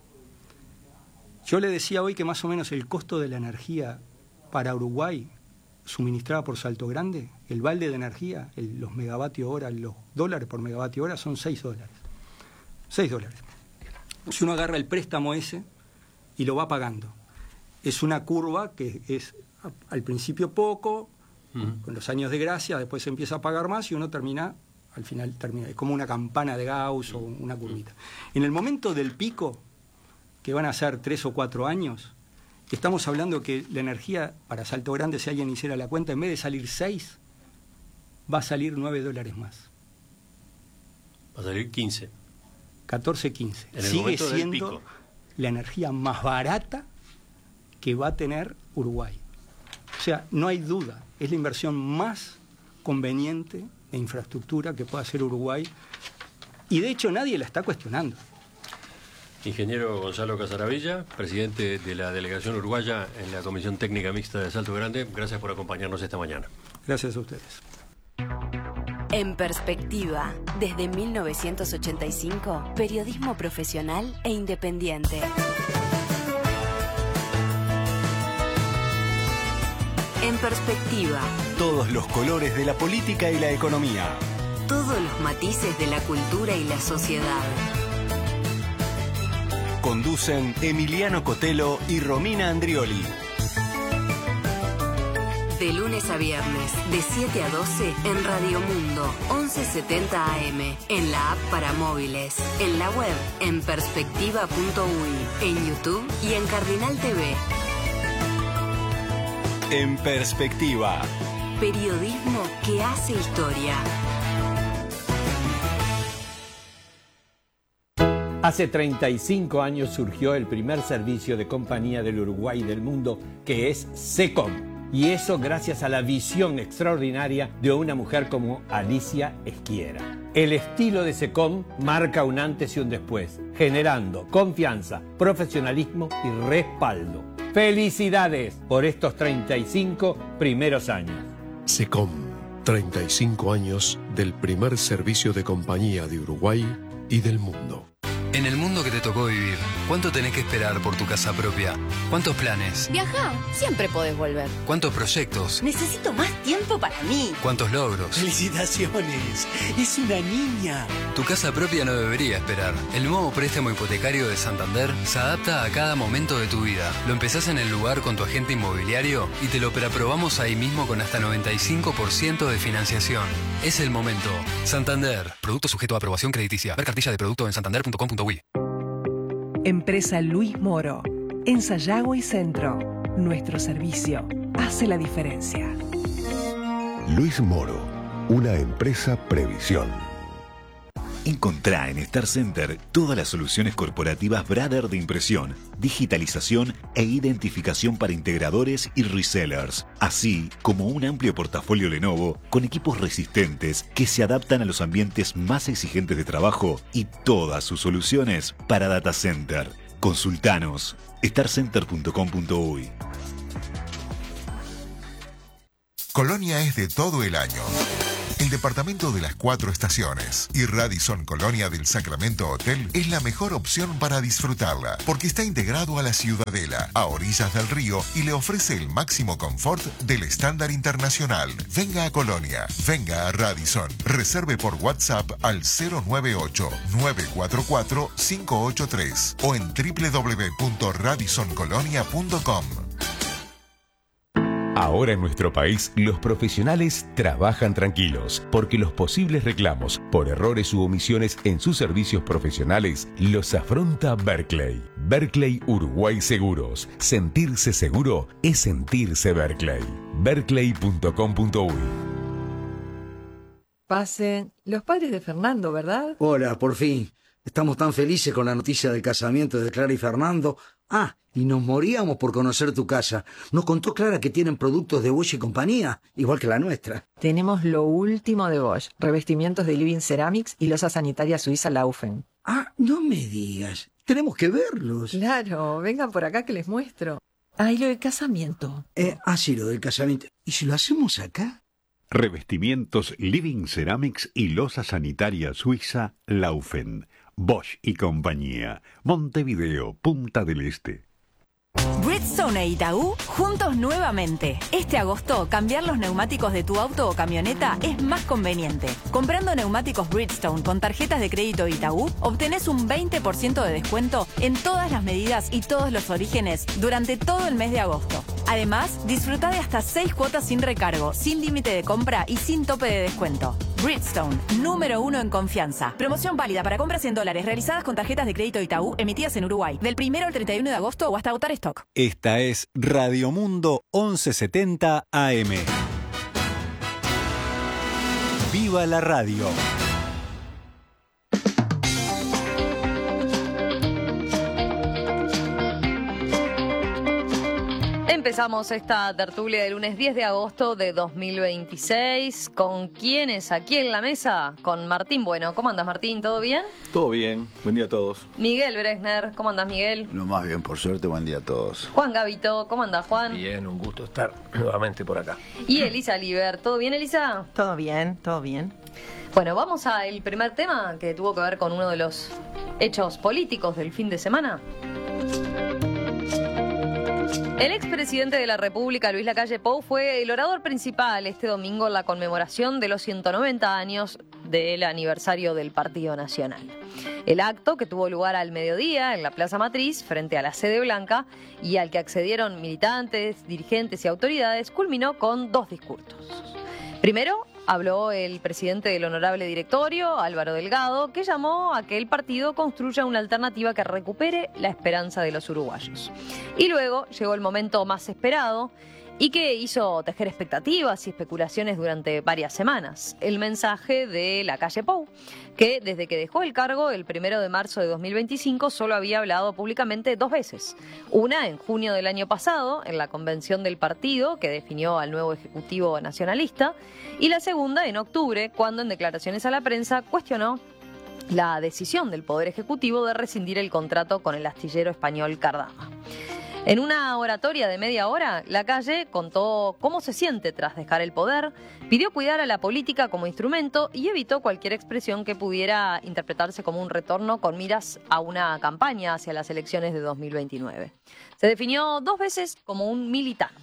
Yo le decía hoy que más o menos el costo de la energía para Uruguay, suministrada por Salto Grande, el balde de energía, el, los megavatios hora, los dólares por megavatio hora son seis dólares. seis dólares. Si uno agarra el préstamo ese y lo va pagando, es una curva que es al principio poco, uh-huh. con los años de gracia, después se empieza a pagar más y uno termina, al final termina, es como una campana de Gauss o una curvita. En el momento del pico, que van a ser tres o cuatro años, estamos hablando que la energía para Salto Grande, si alguien hiciera la cuenta, en vez de salir seis, va a salir nueve dólares más. Va a salir quince. catorce, quince. En el Sigue momento del siendo pico. La energía más barata que va a tener Uruguay. O sea, no hay duda, es la inversión más conveniente de infraestructura que pueda hacer Uruguay y de hecho nadie la está cuestionando. Ingeniero Gonzalo Casaravilla, presidente de la delegación uruguaya en la Comisión Técnica Mixta de Salto Grande, gracias por acompañarnos esta mañana. Gracias a ustedes. En Perspectiva, desde mil novecientos ochenta y cinco, periodismo profesional e independiente. En Perspectiva, Todos los colores de la política y la economía. todos los matices de la cultura y la sociedad. Conducen Emiliano Cotelo y Romina Andrioli. De lunes a viernes, de siete a doce, en Radio Mundo, once setenta A M, en la app para móviles, en la web, en perspectiva punto u i, en YouTube y en Cardinal T V. En Perspectiva. Periodismo que hace historia. Hace treinta y cinco años surgió el primer servicio de compañía del Uruguay y del mundo, que es SECOM. Y eso gracias a la visión extraordinaria de una mujer como Alicia Esquiera. El estilo de SECOM marca un antes y un después, generando confianza, profesionalismo y respaldo. ¡Felicidades por estos treinta y cinco primeros años! SECOM, treinta y cinco años del primer servicio de compañía de Uruguay y del mundo. En el mundo que te tocó vivir, ¿cuánto tenés que esperar por tu casa propia? ¿Cuántos planes? Viajá, siempre podés volver. ¿Cuántos proyectos? Necesito más tiempo para mí. ¿Cuántos logros? ¡Felicitaciones! ¡Es una niña! Tu casa propia no debería esperar. El nuevo préstamo hipotecario de Santander se adapta a cada momento de tu vida. Lo empezás en el lugar con tu agente inmobiliario y te lo preaprobamos ahí mismo con hasta noventa y cinco por ciento de financiación. Es el momento. Santander. Producto sujeto a aprobación crediticia. Ver cartilla de producto en santander punto com punto uy. Empresa Luis Moro. En Sayago y Centro. Nuestro servicio hace la diferencia. Luis Moro, una empresa Previsión. Encontrá en Star Center todas las soluciones corporativas Brother de impresión, digitalización e identificación para integradores y resellers, así como un amplio portafolio Lenovo con equipos resistentes que se adaptan a los ambientes más exigentes de trabajo y todas sus soluciones para data center. Consultanos star center punto com punto uy. Colonia es de todo el año. El departamento de las cuatro estaciones y Radisson Colonia del Sacramento Hotel es la mejor opción para disfrutarla, porque está integrado a la Ciudadela, a orillas del río, y le ofrece el máximo confort del estándar internacional. Venga a Colonia, venga a Radisson. Reserve por WhatsApp al cero nueve ocho, nueve cuatro cuatro, cinco ocho tres o en doble u doble u doble u punto radisson colonia punto com. Ahora en nuestro país, los profesionales trabajan tranquilos, porque los posibles reclamos por errores u omisiones en sus servicios profesionales los afronta Berkeley. Berkeley Uruguay Seguros. Sentirse seguro es sentirse Berkeley. berkeley punto com punto uy. Pasen. Los padres de Fernando, ¿verdad? Hola, por fin. Estamos tan felices con la noticia del casamiento de Clara y Fernando. Ah, y nos moríamos por conocer tu casa. Nos contó Clara que tienen productos de Bosch y compañía, igual que la nuestra. Tenemos lo último de Bosch, revestimientos de Living Ceramics y losa sanitaria suiza Laufen. Ah, no me digas. Tenemos que verlos. Claro, vengan por acá que les muestro. Ah, y lo del casamiento. Eh, ah, sí, lo del casamiento. ¿Y si lo hacemos acá? Revestimientos Living Ceramics y losa sanitaria suiza Laufen. Bosch y compañía. Montevideo, Punta del Este. Bridgestone e Itaú juntos nuevamente. Este agosto, cambiar los neumáticos de tu auto o camioneta es más conveniente. Comprando neumáticos Bridgestone con tarjetas de crédito Itaú, obtenés un veinte por ciento de descuento en todas las medidas y todos los orígenes durante todo el mes de agosto. Además, disfruta de hasta seis cuotas sin recargo, sin límite de compra y sin tope de descuento. Bridgestone, número uno en confianza. Promoción válida para compras en dólares realizadas con tarjetas de crédito Itaú emitidas en Uruguay del primero al treinta y uno de agosto o hasta agotar stock. Esta es Radio Mundo once setenta A M. ¡Viva la radio! Empezamos esta tertulia del lunes diez de agosto de dos mil veintiséis. ¿Con quiénes aquí en la mesa? Con Martín Bueno. ¿Cómo andas, Martín? ¿Todo bien? Todo bien. Buen día a todos. Miguel Bresner. ¿Cómo andas, Miguel? Lo más bien, por suerte. Buen día a todos. Juan Gavito. ¿Cómo andas, Juan? Bien, un gusto estar nuevamente por acá. Y Elisa Liber. ¿Todo bien, Elisa? Todo bien, todo bien. Bueno, vamos al primer tema que tuvo que ver con uno de los hechos políticos del fin de semana. El expresidente de la República, Luis Lacalle Pou, fue el orador principal este domingo en la conmemoración de los ciento noventa años del aniversario del Partido Nacional. El acto, que tuvo lugar al mediodía en la Plaza Matriz, frente a la Sede Blanca, y al que accedieron militantes, dirigentes y autoridades, culminó con dos discursos. Primero, habló el presidente del Honorable Directorio, Álvaro Delgado, que llamó a que el partido construya una alternativa que recupere la esperanza de los uruguayos. Y luego llegó el momento más esperado y que hizo tejer expectativas y especulaciones durante varias semanas. El mensaje de Lacalle Pou, que desde que dejó el cargo el primero de marzo de dos mil veinticinco solo había hablado públicamente dos veces. Una en junio del año pasado, en la convención del partido, que definió al nuevo Ejecutivo Nacionalista, y la segunda en octubre, cuando en declaraciones a la prensa cuestionó la decisión del Poder Ejecutivo de rescindir el contrato con el astillero español Cardama. En una oratoria de media hora, Lacalle contó cómo se siente tras dejar el poder, pidió cuidar a la política como instrumento y evitó cualquier expresión que pudiera interpretarse como un retorno con miras a una campaña hacia las elecciones de dos mil veintinueve. Se definió dos veces como un militante.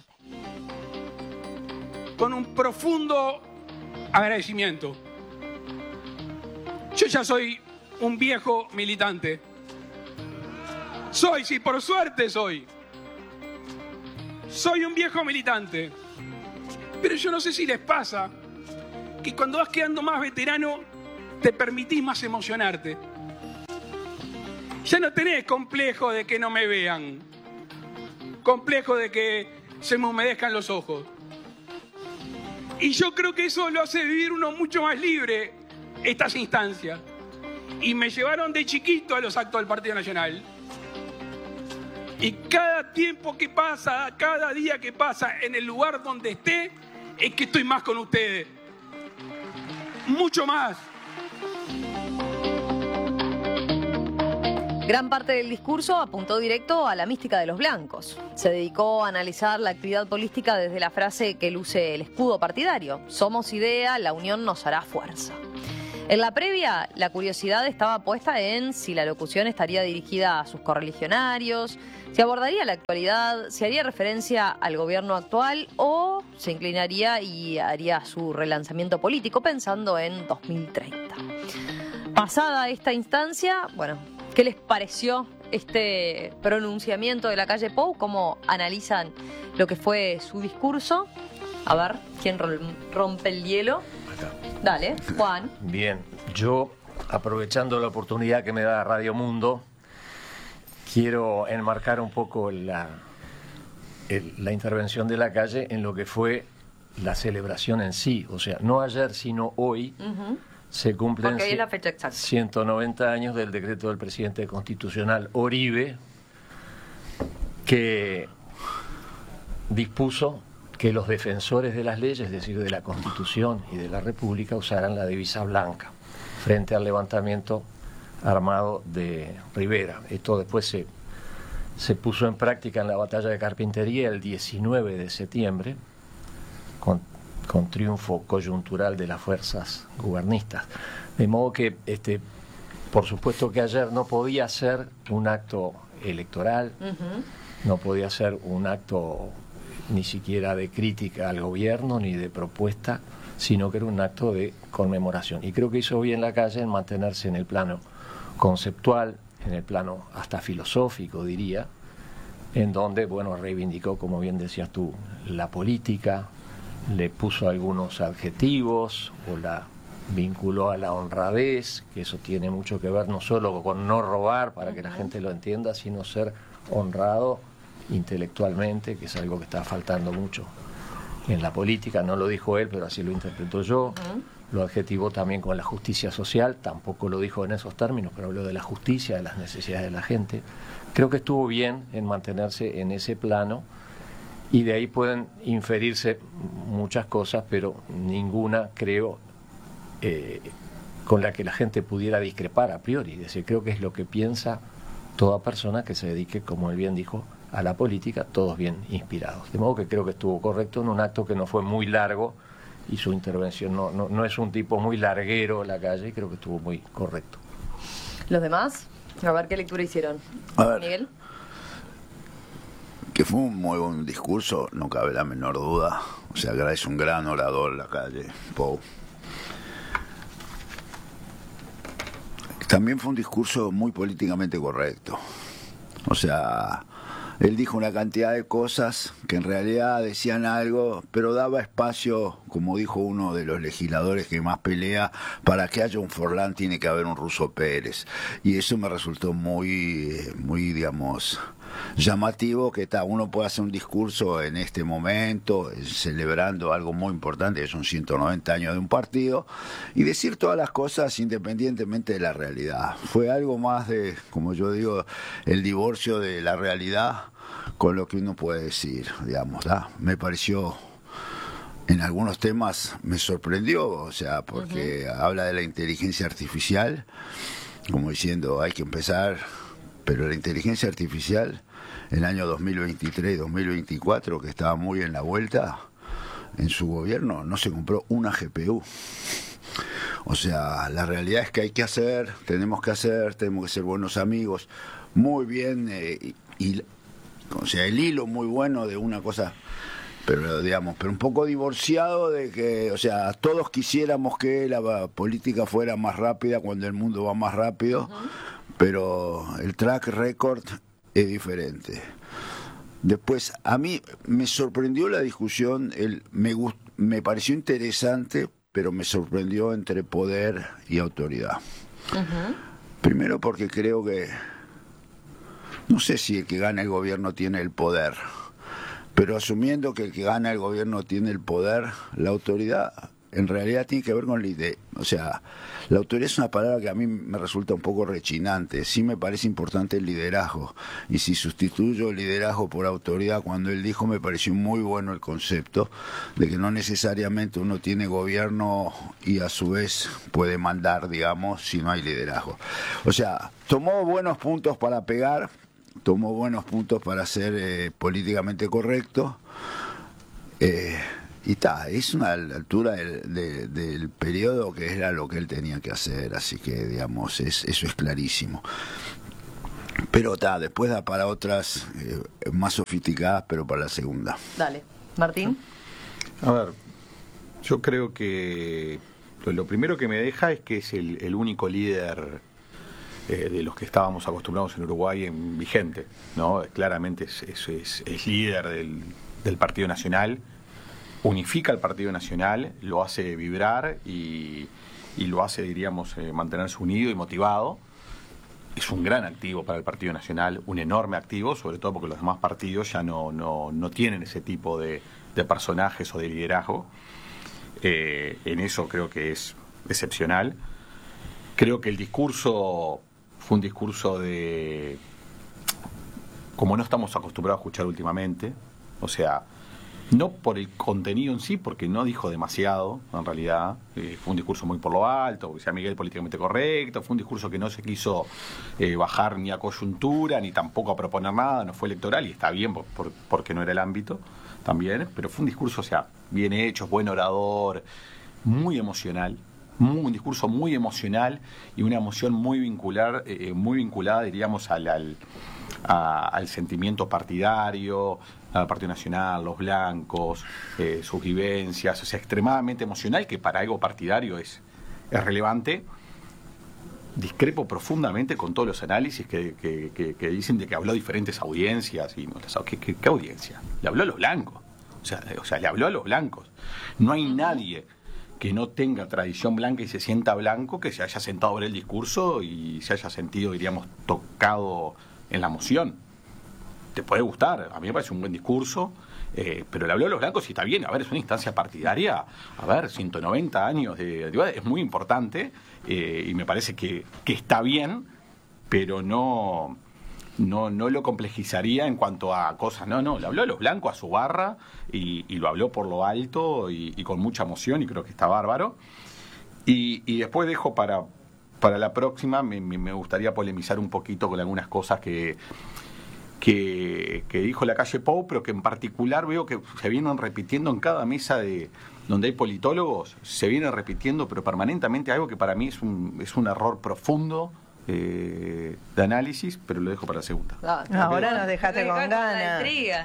Con un profundo agradecimiento. Yo ya soy un viejo militante. Soy, sí, por suerte soy. Soy un viejo militante. Pero yo no sé si les pasa que cuando vas quedando más veterano te permitís más emocionarte. Ya no tenés complejo de que no me vean. Complejo de que se me humedezcan los ojos. Y yo creo que eso lo hace vivir uno mucho más libre estas instancias. y me llevaron de chiquito a los actos del Partido Nacional. Y cada tiempo que pasa, cada día que pasa en el lugar donde esté, es que estoy más con ustedes. Mucho más. Gran parte del discurso apuntó directo a la mística de los blancos. Se dedicó a analizar la actividad política desde la frase que luce el escudo partidario: somos idea, la unión nos hará fuerza. En la previa, la curiosidad estaba puesta en si la locución estaría dirigida a sus correligionarios, si abordaría la actualidad, si haría referencia al gobierno actual o se inclinaría y haría su relanzamiento político pensando en dos mil treinta. Pasada esta instancia, bueno, ¿qué les pareció este pronunciamiento de la calle Pou? ¿Cómo analizan lo que fue su discurso? A ver, ¿quién rompe el hielo? Acá. Dale, Juan. Bien, yo, aprovechando la oportunidad que me da Radio Mundo, quiero enmarcar un poco la, el, la intervención de la calle en lo que fue la celebración en sí. O sea, no ayer, sino hoy. Uh-huh. Se cumplen Porque ahí es la fecha exacta. ciento noventa años del decreto del presidente constitucional Oribe, que dispuso que los defensores de las leyes, es decir, de la Constitución y de la República, usaran la divisa blanca frente al levantamiento armado de Rivera. Esto después se, se puso en práctica en la batalla de Carpintería el diecinueve de septiembre, con con triunfo coyuntural de las fuerzas gubernistas. De modo que, este, por supuesto que ayer no podía ser un acto electoral, uh-huh. no podía ser un acto ni siquiera de crítica al gobierno ni de propuesta, sino que era un acto de conmemoración. Y creo que hizo bien la calle en mantenerse en el plano conceptual, en el plano hasta filosófico, diría, en donde, bueno, reivindicó, como bien decías tú, la política, le puso algunos adjetivos o la vinculó a la honradez, que eso tiene mucho que ver no solo con no robar, para que la gente lo entienda, sino ser honrado intelectualmente, que es algo que está faltando mucho en la política. No lo dijo él, pero así lo interpreto yo. Uh-huh. Lo adjetivó también con la justicia social, tampoco lo dijo en esos términos, pero habló de la justicia, de las necesidades de la gente. Creo que estuvo bien en mantenerse en ese plano. Y de ahí pueden inferirse muchas cosas, pero ninguna, creo, eh, con la que la gente pudiera discrepar a priori. Es decir, creo que es lo que piensa toda persona que se dedique, como él bien dijo, a la política, todos bien inspirados. De modo que creo que estuvo correcto en un acto que no fue muy largo y su intervención no, no, no es un tipo muy larguero en la calle, y creo que estuvo muy correcto. ¿Los demás? A ver qué lectura hicieron. A ver. Miguel. Que fue un muy buen discurso, no cabe la menor duda. O sea, es un gran orador la calle Pou. También fue un discurso muy políticamente correcto. O sea, él dijo una cantidad de cosas que en realidad decían algo, pero daba espacio, como dijo uno de los legisladores que más pelea, para que haya un Forlán tiene que haber un Russo Pérez. Y eso me resultó muy, muy, digamos, llamativo, que ta, uno puede hacer un discurso en este momento celebrando algo muy importante, que son ciento noventa años de un partido, y decir todas las cosas independientemente de la realidad. Fue algo más de, como yo digo, el divorcio de la realidad con lo que uno puede decir, digamos, ¿da? Me pareció, en algunos temas me sorprendió, o sea, porque uh-huh. habla de la inteligencia artificial, como diciendo, hay que empezar, pero la inteligencia artificial, el año dos mil veintitrés y dos mil veinticuatro, que estaba muy en la vuelta, en su gobierno no se compró una G P U. O sea, la realidad es que hay que hacer, tenemos que hacer, tenemos que ser buenos amigos, muy bien, eh, y, y, o sea, el hilo muy bueno de una cosa, pero digamos, pero un poco divorciado de que, o sea, todos quisiéramos que la política fuera más rápida cuando el mundo va más rápido, uh-huh. pero el track record es diferente. Después, a mí me sorprendió la discusión, el, me, gust, me pareció interesante, pero me sorprendió entre poder y autoridad. Uh-huh. Primero porque creo que, no sé si el que gana el gobierno tiene el poder, pero asumiendo que el que gana el gobierno tiene el poder, la autoridad en realidad tiene que ver con liderazgo. O sea, la autoridad es una palabra que a mí me resulta un poco rechinante. Sí me parece importante el liderazgo. Y si sustituyo el liderazgo por autoridad, cuando él dijo, me pareció muy bueno el concepto de que no necesariamente uno tiene gobierno y a su vez puede mandar, digamos, si no hay liderazgo. O sea, tomó buenos puntos para pegar, tomó buenos puntos para ser eh, políticamente correcto. Eh, Y está, es una altura del, de, del periodo que era lo que él tenía que hacer, así que, digamos, es, eso es clarísimo. Pero está, después da para otras eh, más sofisticadas, pero para la segunda. Dale. Martín. A ver, yo creo que lo, lo primero que me deja es que es el, el único líder eh, de los que estábamos acostumbrados en Uruguay en vigente, ¿no? Claramente es, es, es, es líder del, del Partido Nacional. Unifica al Partido Nacional, lo hace vibrar y, y lo hace, diríamos, eh, mantenerse unido y motivado. Es un gran activo para el Partido Nacional, un enorme activo, sobre todo porque los demás partidos ya no, no, no tienen ese tipo de, de personajes o de liderazgo. Eh, en eso creo que es excepcional. Creo que el discurso fue un discurso de... como no estamos acostumbrados a escuchar últimamente, o sea... No por el contenido en sí, porque no dijo demasiado, en realidad. Eh, fue un discurso muy por lo alto, porque sea Miguel políticamente correcto. Fue un discurso que no se quiso eh, bajar ni a coyuntura, ni tampoco a proponer nada. No fue electoral, y está bien por, por, porque no era el ámbito también. Pero fue un discurso, o sea, bien hecho, buen orador, muy emocional. Muy, un discurso muy emocional y una emoción muy vincular, eh, muy vinculada, diríamos, al, al, a, al sentimiento partidario, al Partido Nacional, los blancos, eh, sus vivencias, o sea, extremadamente emocional, que para algo partidario es, es relevante. Discrepo profundamente con todos los análisis que, que, que, que dicen de que habló a diferentes audiencias. Y no, ¿qué, qué, ¿Qué audiencia? Le habló a los blancos, o sea, o sea, le habló a los blancos. No hay nadie que no tenga tradición blanca y se sienta blanco, que se haya sentado a ver el discurso y se haya sentido, diríamos, tocado en la emoción. Te puede gustar, a mí me parece un buen discurso, eh, pero le habló a los blancos y está bien. A ver, es una instancia partidaria, a ver, ciento noventa años de antigüedad, es muy importante, eh, y me parece que, que está bien, pero no... No, no lo complejizaría en cuanto a cosas, no, no, le habló a los blancos, a su barra, y, y lo habló por lo alto y, y con mucha emoción, y creo que está bárbaro. Y, y después dejo para, para la próxima, me, me gustaría polemizar un poquito con algunas cosas que, que, que dijo Lacalle Pou, pero que en particular veo que se vienen repitiendo en cada mesa de donde hay politólogos, se viene repitiendo, pero permanentemente, algo que para mí es un, es un error profundo, Eh, de análisis, pero lo dejo para la segunda. Ahora nos dejaste con ganas.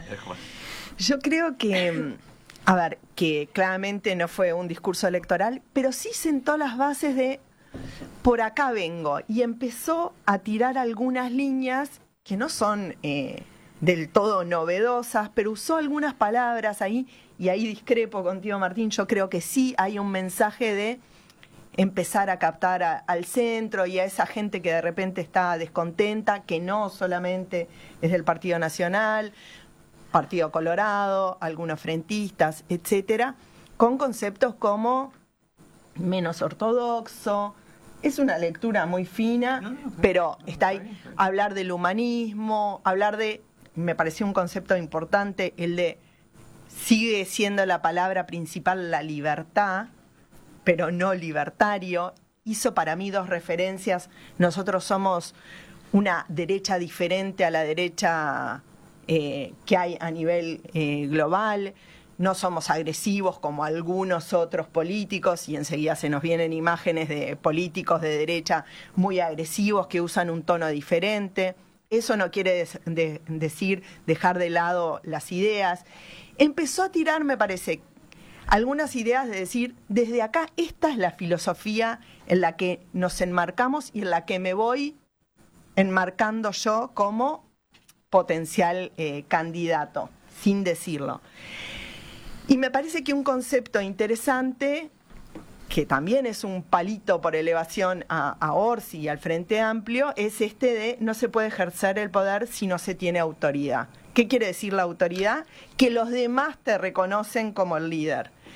Yo creo que, a ver, que claramente no fue un discurso electoral, pero sí sentó las bases de por acá vengo, y empezó a tirar algunas líneas que no son eh, del todo novedosas, pero usó algunas palabras ahí, y ahí discrepo contigo, Martín. Yo creo que sí hay un mensaje de empezar a captar a, al centro y a esa gente que de repente está descontenta, que no solamente es del Partido Nacional, Partido Colorado, algunos frentistas, etcétera, con conceptos como menos ortodoxo. Es una lectura muy fina, no, no, no, pero está ahí hablar del humanismo, hablar de, me pareció un concepto importante, el de sigue siendo la palabra principal la libertad, pero no libertario. Hizo para mí dos referencias. Nosotros somos una derecha diferente a la derecha eh, que hay a nivel eh, global. No somos agresivos como algunos otros políticos, y enseguida se nos vienen imágenes de políticos de derecha muy agresivos que usan un tono diferente. Eso no quiere des- de- decir dejar de lado las ideas. Empezó a tirar, me parece, algunas ideas de decir, desde acá, esta es la filosofía en la que nos enmarcamos y en la que me voy enmarcando yo como potencial eh, candidato, sin decirlo. Y me parece que un concepto interesante, que también es un palito por elevación a, a Orsi y al Frente Amplio, es este de no se puede ejercer el poder si no se tiene autoridad. ¿Qué quiere decir la autoridad? Que los demás te reconocen como el líder.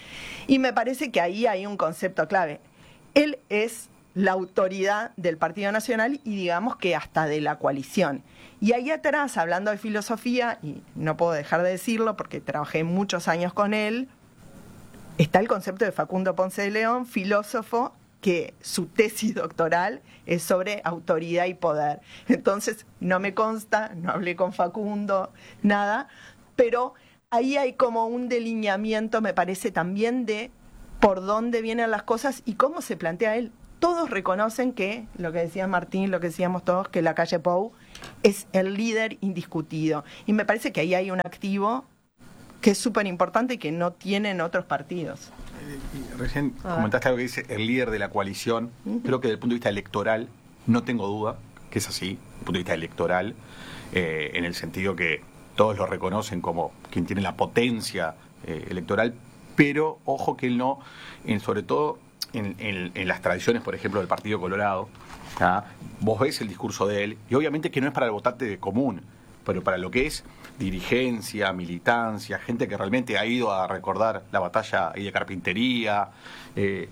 Y me parece que ahí hay un concepto clave. Él es la autoridad del Partido Nacional y digamos que hasta de la coalición. Y ahí atrás, hablando de filosofía, y no puedo dejar de decirlo porque trabajé muchos años con él, está el concepto de Facundo Ponce de León, filósofo, que su tesis doctoral es sobre autoridad y poder. Entonces, no me consta, no hablé con Facundo, nada, pero ahí hay como un delineamiento, me parece, también de por dónde vienen las cosas y cómo se plantea él. Todos reconocen que, lo que decía Martín, lo que decíamos todos, que la calle Pou es el líder indiscutido. Y me parece que ahí hay un activo que es súper importante y que no tienen otros partidos. Y recién comentaste algo que dice el líder de la coalición. Uh-huh. Creo que desde el punto de vista electoral, no tengo duda que es así, desde el punto de vista electoral, eh, en el sentido que todos lo reconocen como quien tiene la potencia eh, electoral, pero ojo que él no, en, sobre todo en, en, en las tradiciones, por ejemplo, del Partido Colorado, ¿ah? Vos ves el discurso de él, y obviamente que no es para el votante común, pero para lo que es dirigencia, militancia, gente que realmente ha ido a recordar la batalla ahí de Carpintería, eh,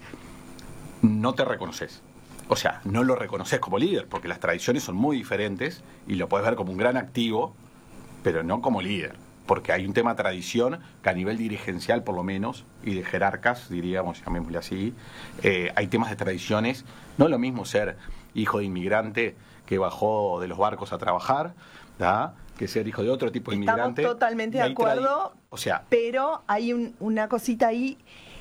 no te reconoces. O sea, no lo reconoces como líder, porque las tradiciones son muy diferentes y lo podés ver como un gran activo, pero no como líder, porque hay un tema de tradición que a nivel dirigencial, por lo menos, y de jerarcas, diríamos, llamémosle así, eh, hay temas de tradiciones. No es lo mismo ser hijo de inmigrante que bajó de los barcos a trabajar, ¿da? Que ser hijo de otro tipo de inmigrante. Estamos totalmente de acuerdo, o sea, pero hay un, una cosita ahí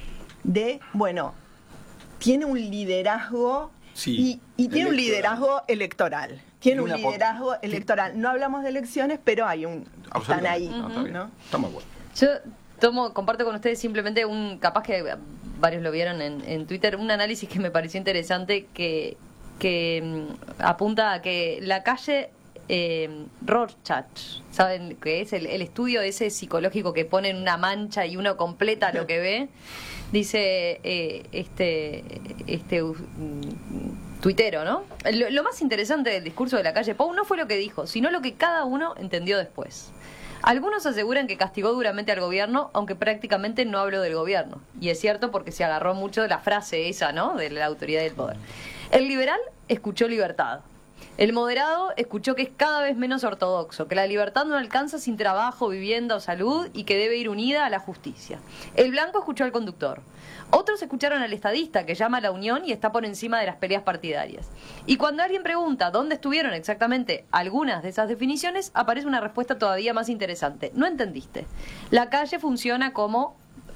de, bueno, tiene un liderazgo sí, y, y tiene electoral. un liderazgo electoral. Tiene un liderazgo po- electoral. No hablamos de elecciones, pero hay un... Están ahí. No, está bien. ¿No? Estamos de acuerdo. Yo tomo, comparto con ustedes simplemente un, capaz que varios lo vieron en, en Twitter, un análisis que me pareció interesante que, que mm, apunta a que la calle eh, Rorschach, ¿saben qué es? El, el estudio ese psicológico que pone en una mancha y uno completa lo que ve. Dice eh, este este uh, tuitero, ¿no? Lo, lo más interesante del discurso de la calle Pou no fue lo que dijo, sino lo que cada uno entendió después. Algunos aseguran que castigó duramente al gobierno, aunque prácticamente no habló del gobierno. Y es cierto porque se agarró mucho de la frase esa, ¿no? De la autoridad y el poder. El liberal escuchó libertad. El moderado escuchó que es cada vez menos ortodoxo, que la libertad no alcanza sin trabajo, vivienda o salud y que debe ir unida a la justicia. El blanco escuchó al conductor. Otros escucharon al estadista, que llama a la unión y está por encima de las peleas partidarias. Y cuando alguien pregunta dónde estuvieron exactamente algunas de esas definiciones, aparece una respuesta todavía más interesante. No entendiste. La calle funciona como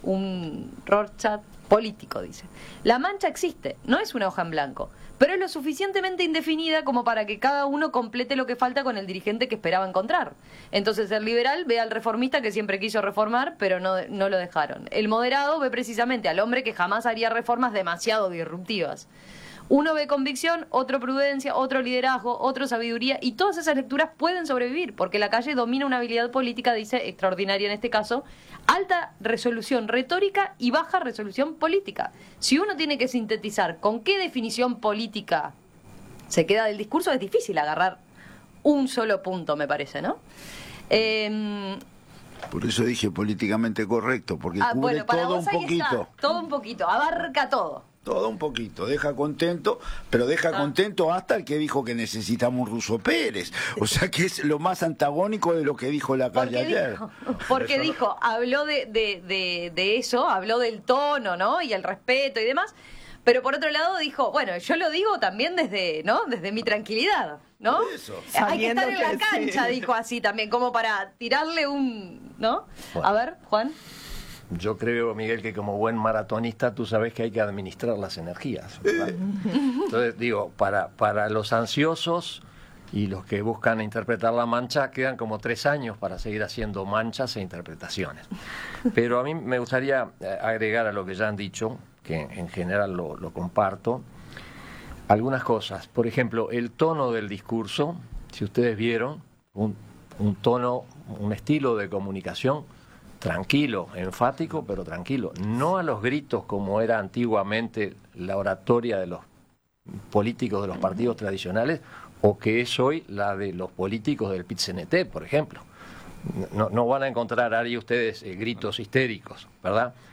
un Rorschach político, dice. La mancha existe, no es una hoja en blanco, pero es lo suficientemente indefinida como para que cada uno complete lo que falta con el dirigente que esperaba encontrar. Entonces el liberal ve al reformista que siempre quiso reformar, pero no, no lo dejaron. El moderado ve precisamente al hombre que jamás haría reformas demasiado disruptivas. Uno ve convicción, otro prudencia, otro liderazgo, otro sabiduría, y todas esas lecturas pueden sobrevivir, porque la calle domina una habilidad política, dice, extraordinaria en este caso, alta resolución retórica y baja resolución política. Si uno tiene que sintetizar con qué definición política se queda del discurso, es difícil agarrar un solo punto, me parece, ¿no? Eh, Por eso dije políticamente correcto, porque ah, cubre bueno, para todo vos un ahí poquito. está, todo un poquito, abarca todo. Todo un poquito, deja contento, pero deja ah. contento hasta el que dijo que necesitamos Russo Pérez. O sea que es lo más antagónico de lo que dijo la calle ayer. Dijo, porque dijo, habló de, de, de, de eso, habló del tono, ¿no? Y el respeto y demás. Pero por otro lado dijo, bueno, yo lo digo también desde, ¿no? Desde mi tranquilidad, ¿no? Eso. Hay que estar en la que cancha, sí. dijo así también, como para tirarle un, ¿no? Bueno. A ver, Juan. Yo creo, Miguel, que como buen maratonista tú sabes que hay que administrar las energías, ¿verdad? Entonces, digo, para, para los ansiosos y los que buscan interpretar la mancha, quedan como tres años para seguir haciendo manchas e interpretaciones. Pero a mí me gustaría agregar a lo que ya han dicho, que en general lo, lo comparto, algunas cosas. Por ejemplo, el tono del discurso, si ustedes vieron, un, un tono, un estilo de comunicación tranquilo, enfático, pero tranquilo. No a los gritos como era antiguamente la oratoria de los políticos de los partidos tradicionales, o que es hoy la de los políticos del P I T C N T, por ejemplo. No, no van a encontrar ahí ustedes eh, gritos histéricos, ¿verdad?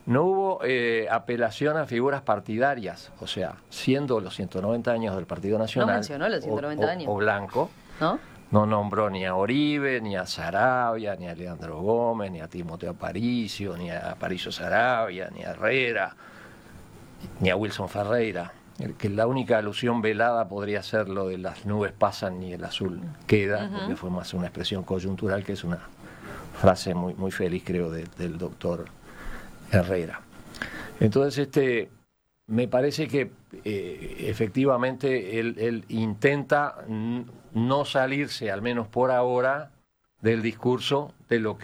No hubo eh, apelación a figuras partidarias, o sea, siendo los ciento noventa años del Partido Nacional, no mencionó los ciento noventa o, años. O, o Blanco, ¿no? No nombró ni a Oribe, ni a Saravia, ni a Leandro Gómez, ni a Timoteo Aparicio, ni a Aparicio Saravia, ni a Herrera, ni a Wilson Ferreira. Que la única alusión velada podría ser lo de las nubes pasan y el azul queda, uh-huh. porque fue más una expresión coyuntural, que es una frase muy, muy feliz, creo, de, del doctor Herrera. Entonces, este, me parece que eh, efectivamente él, él intenta no salirse, al menos por ahora, del discurso de lo que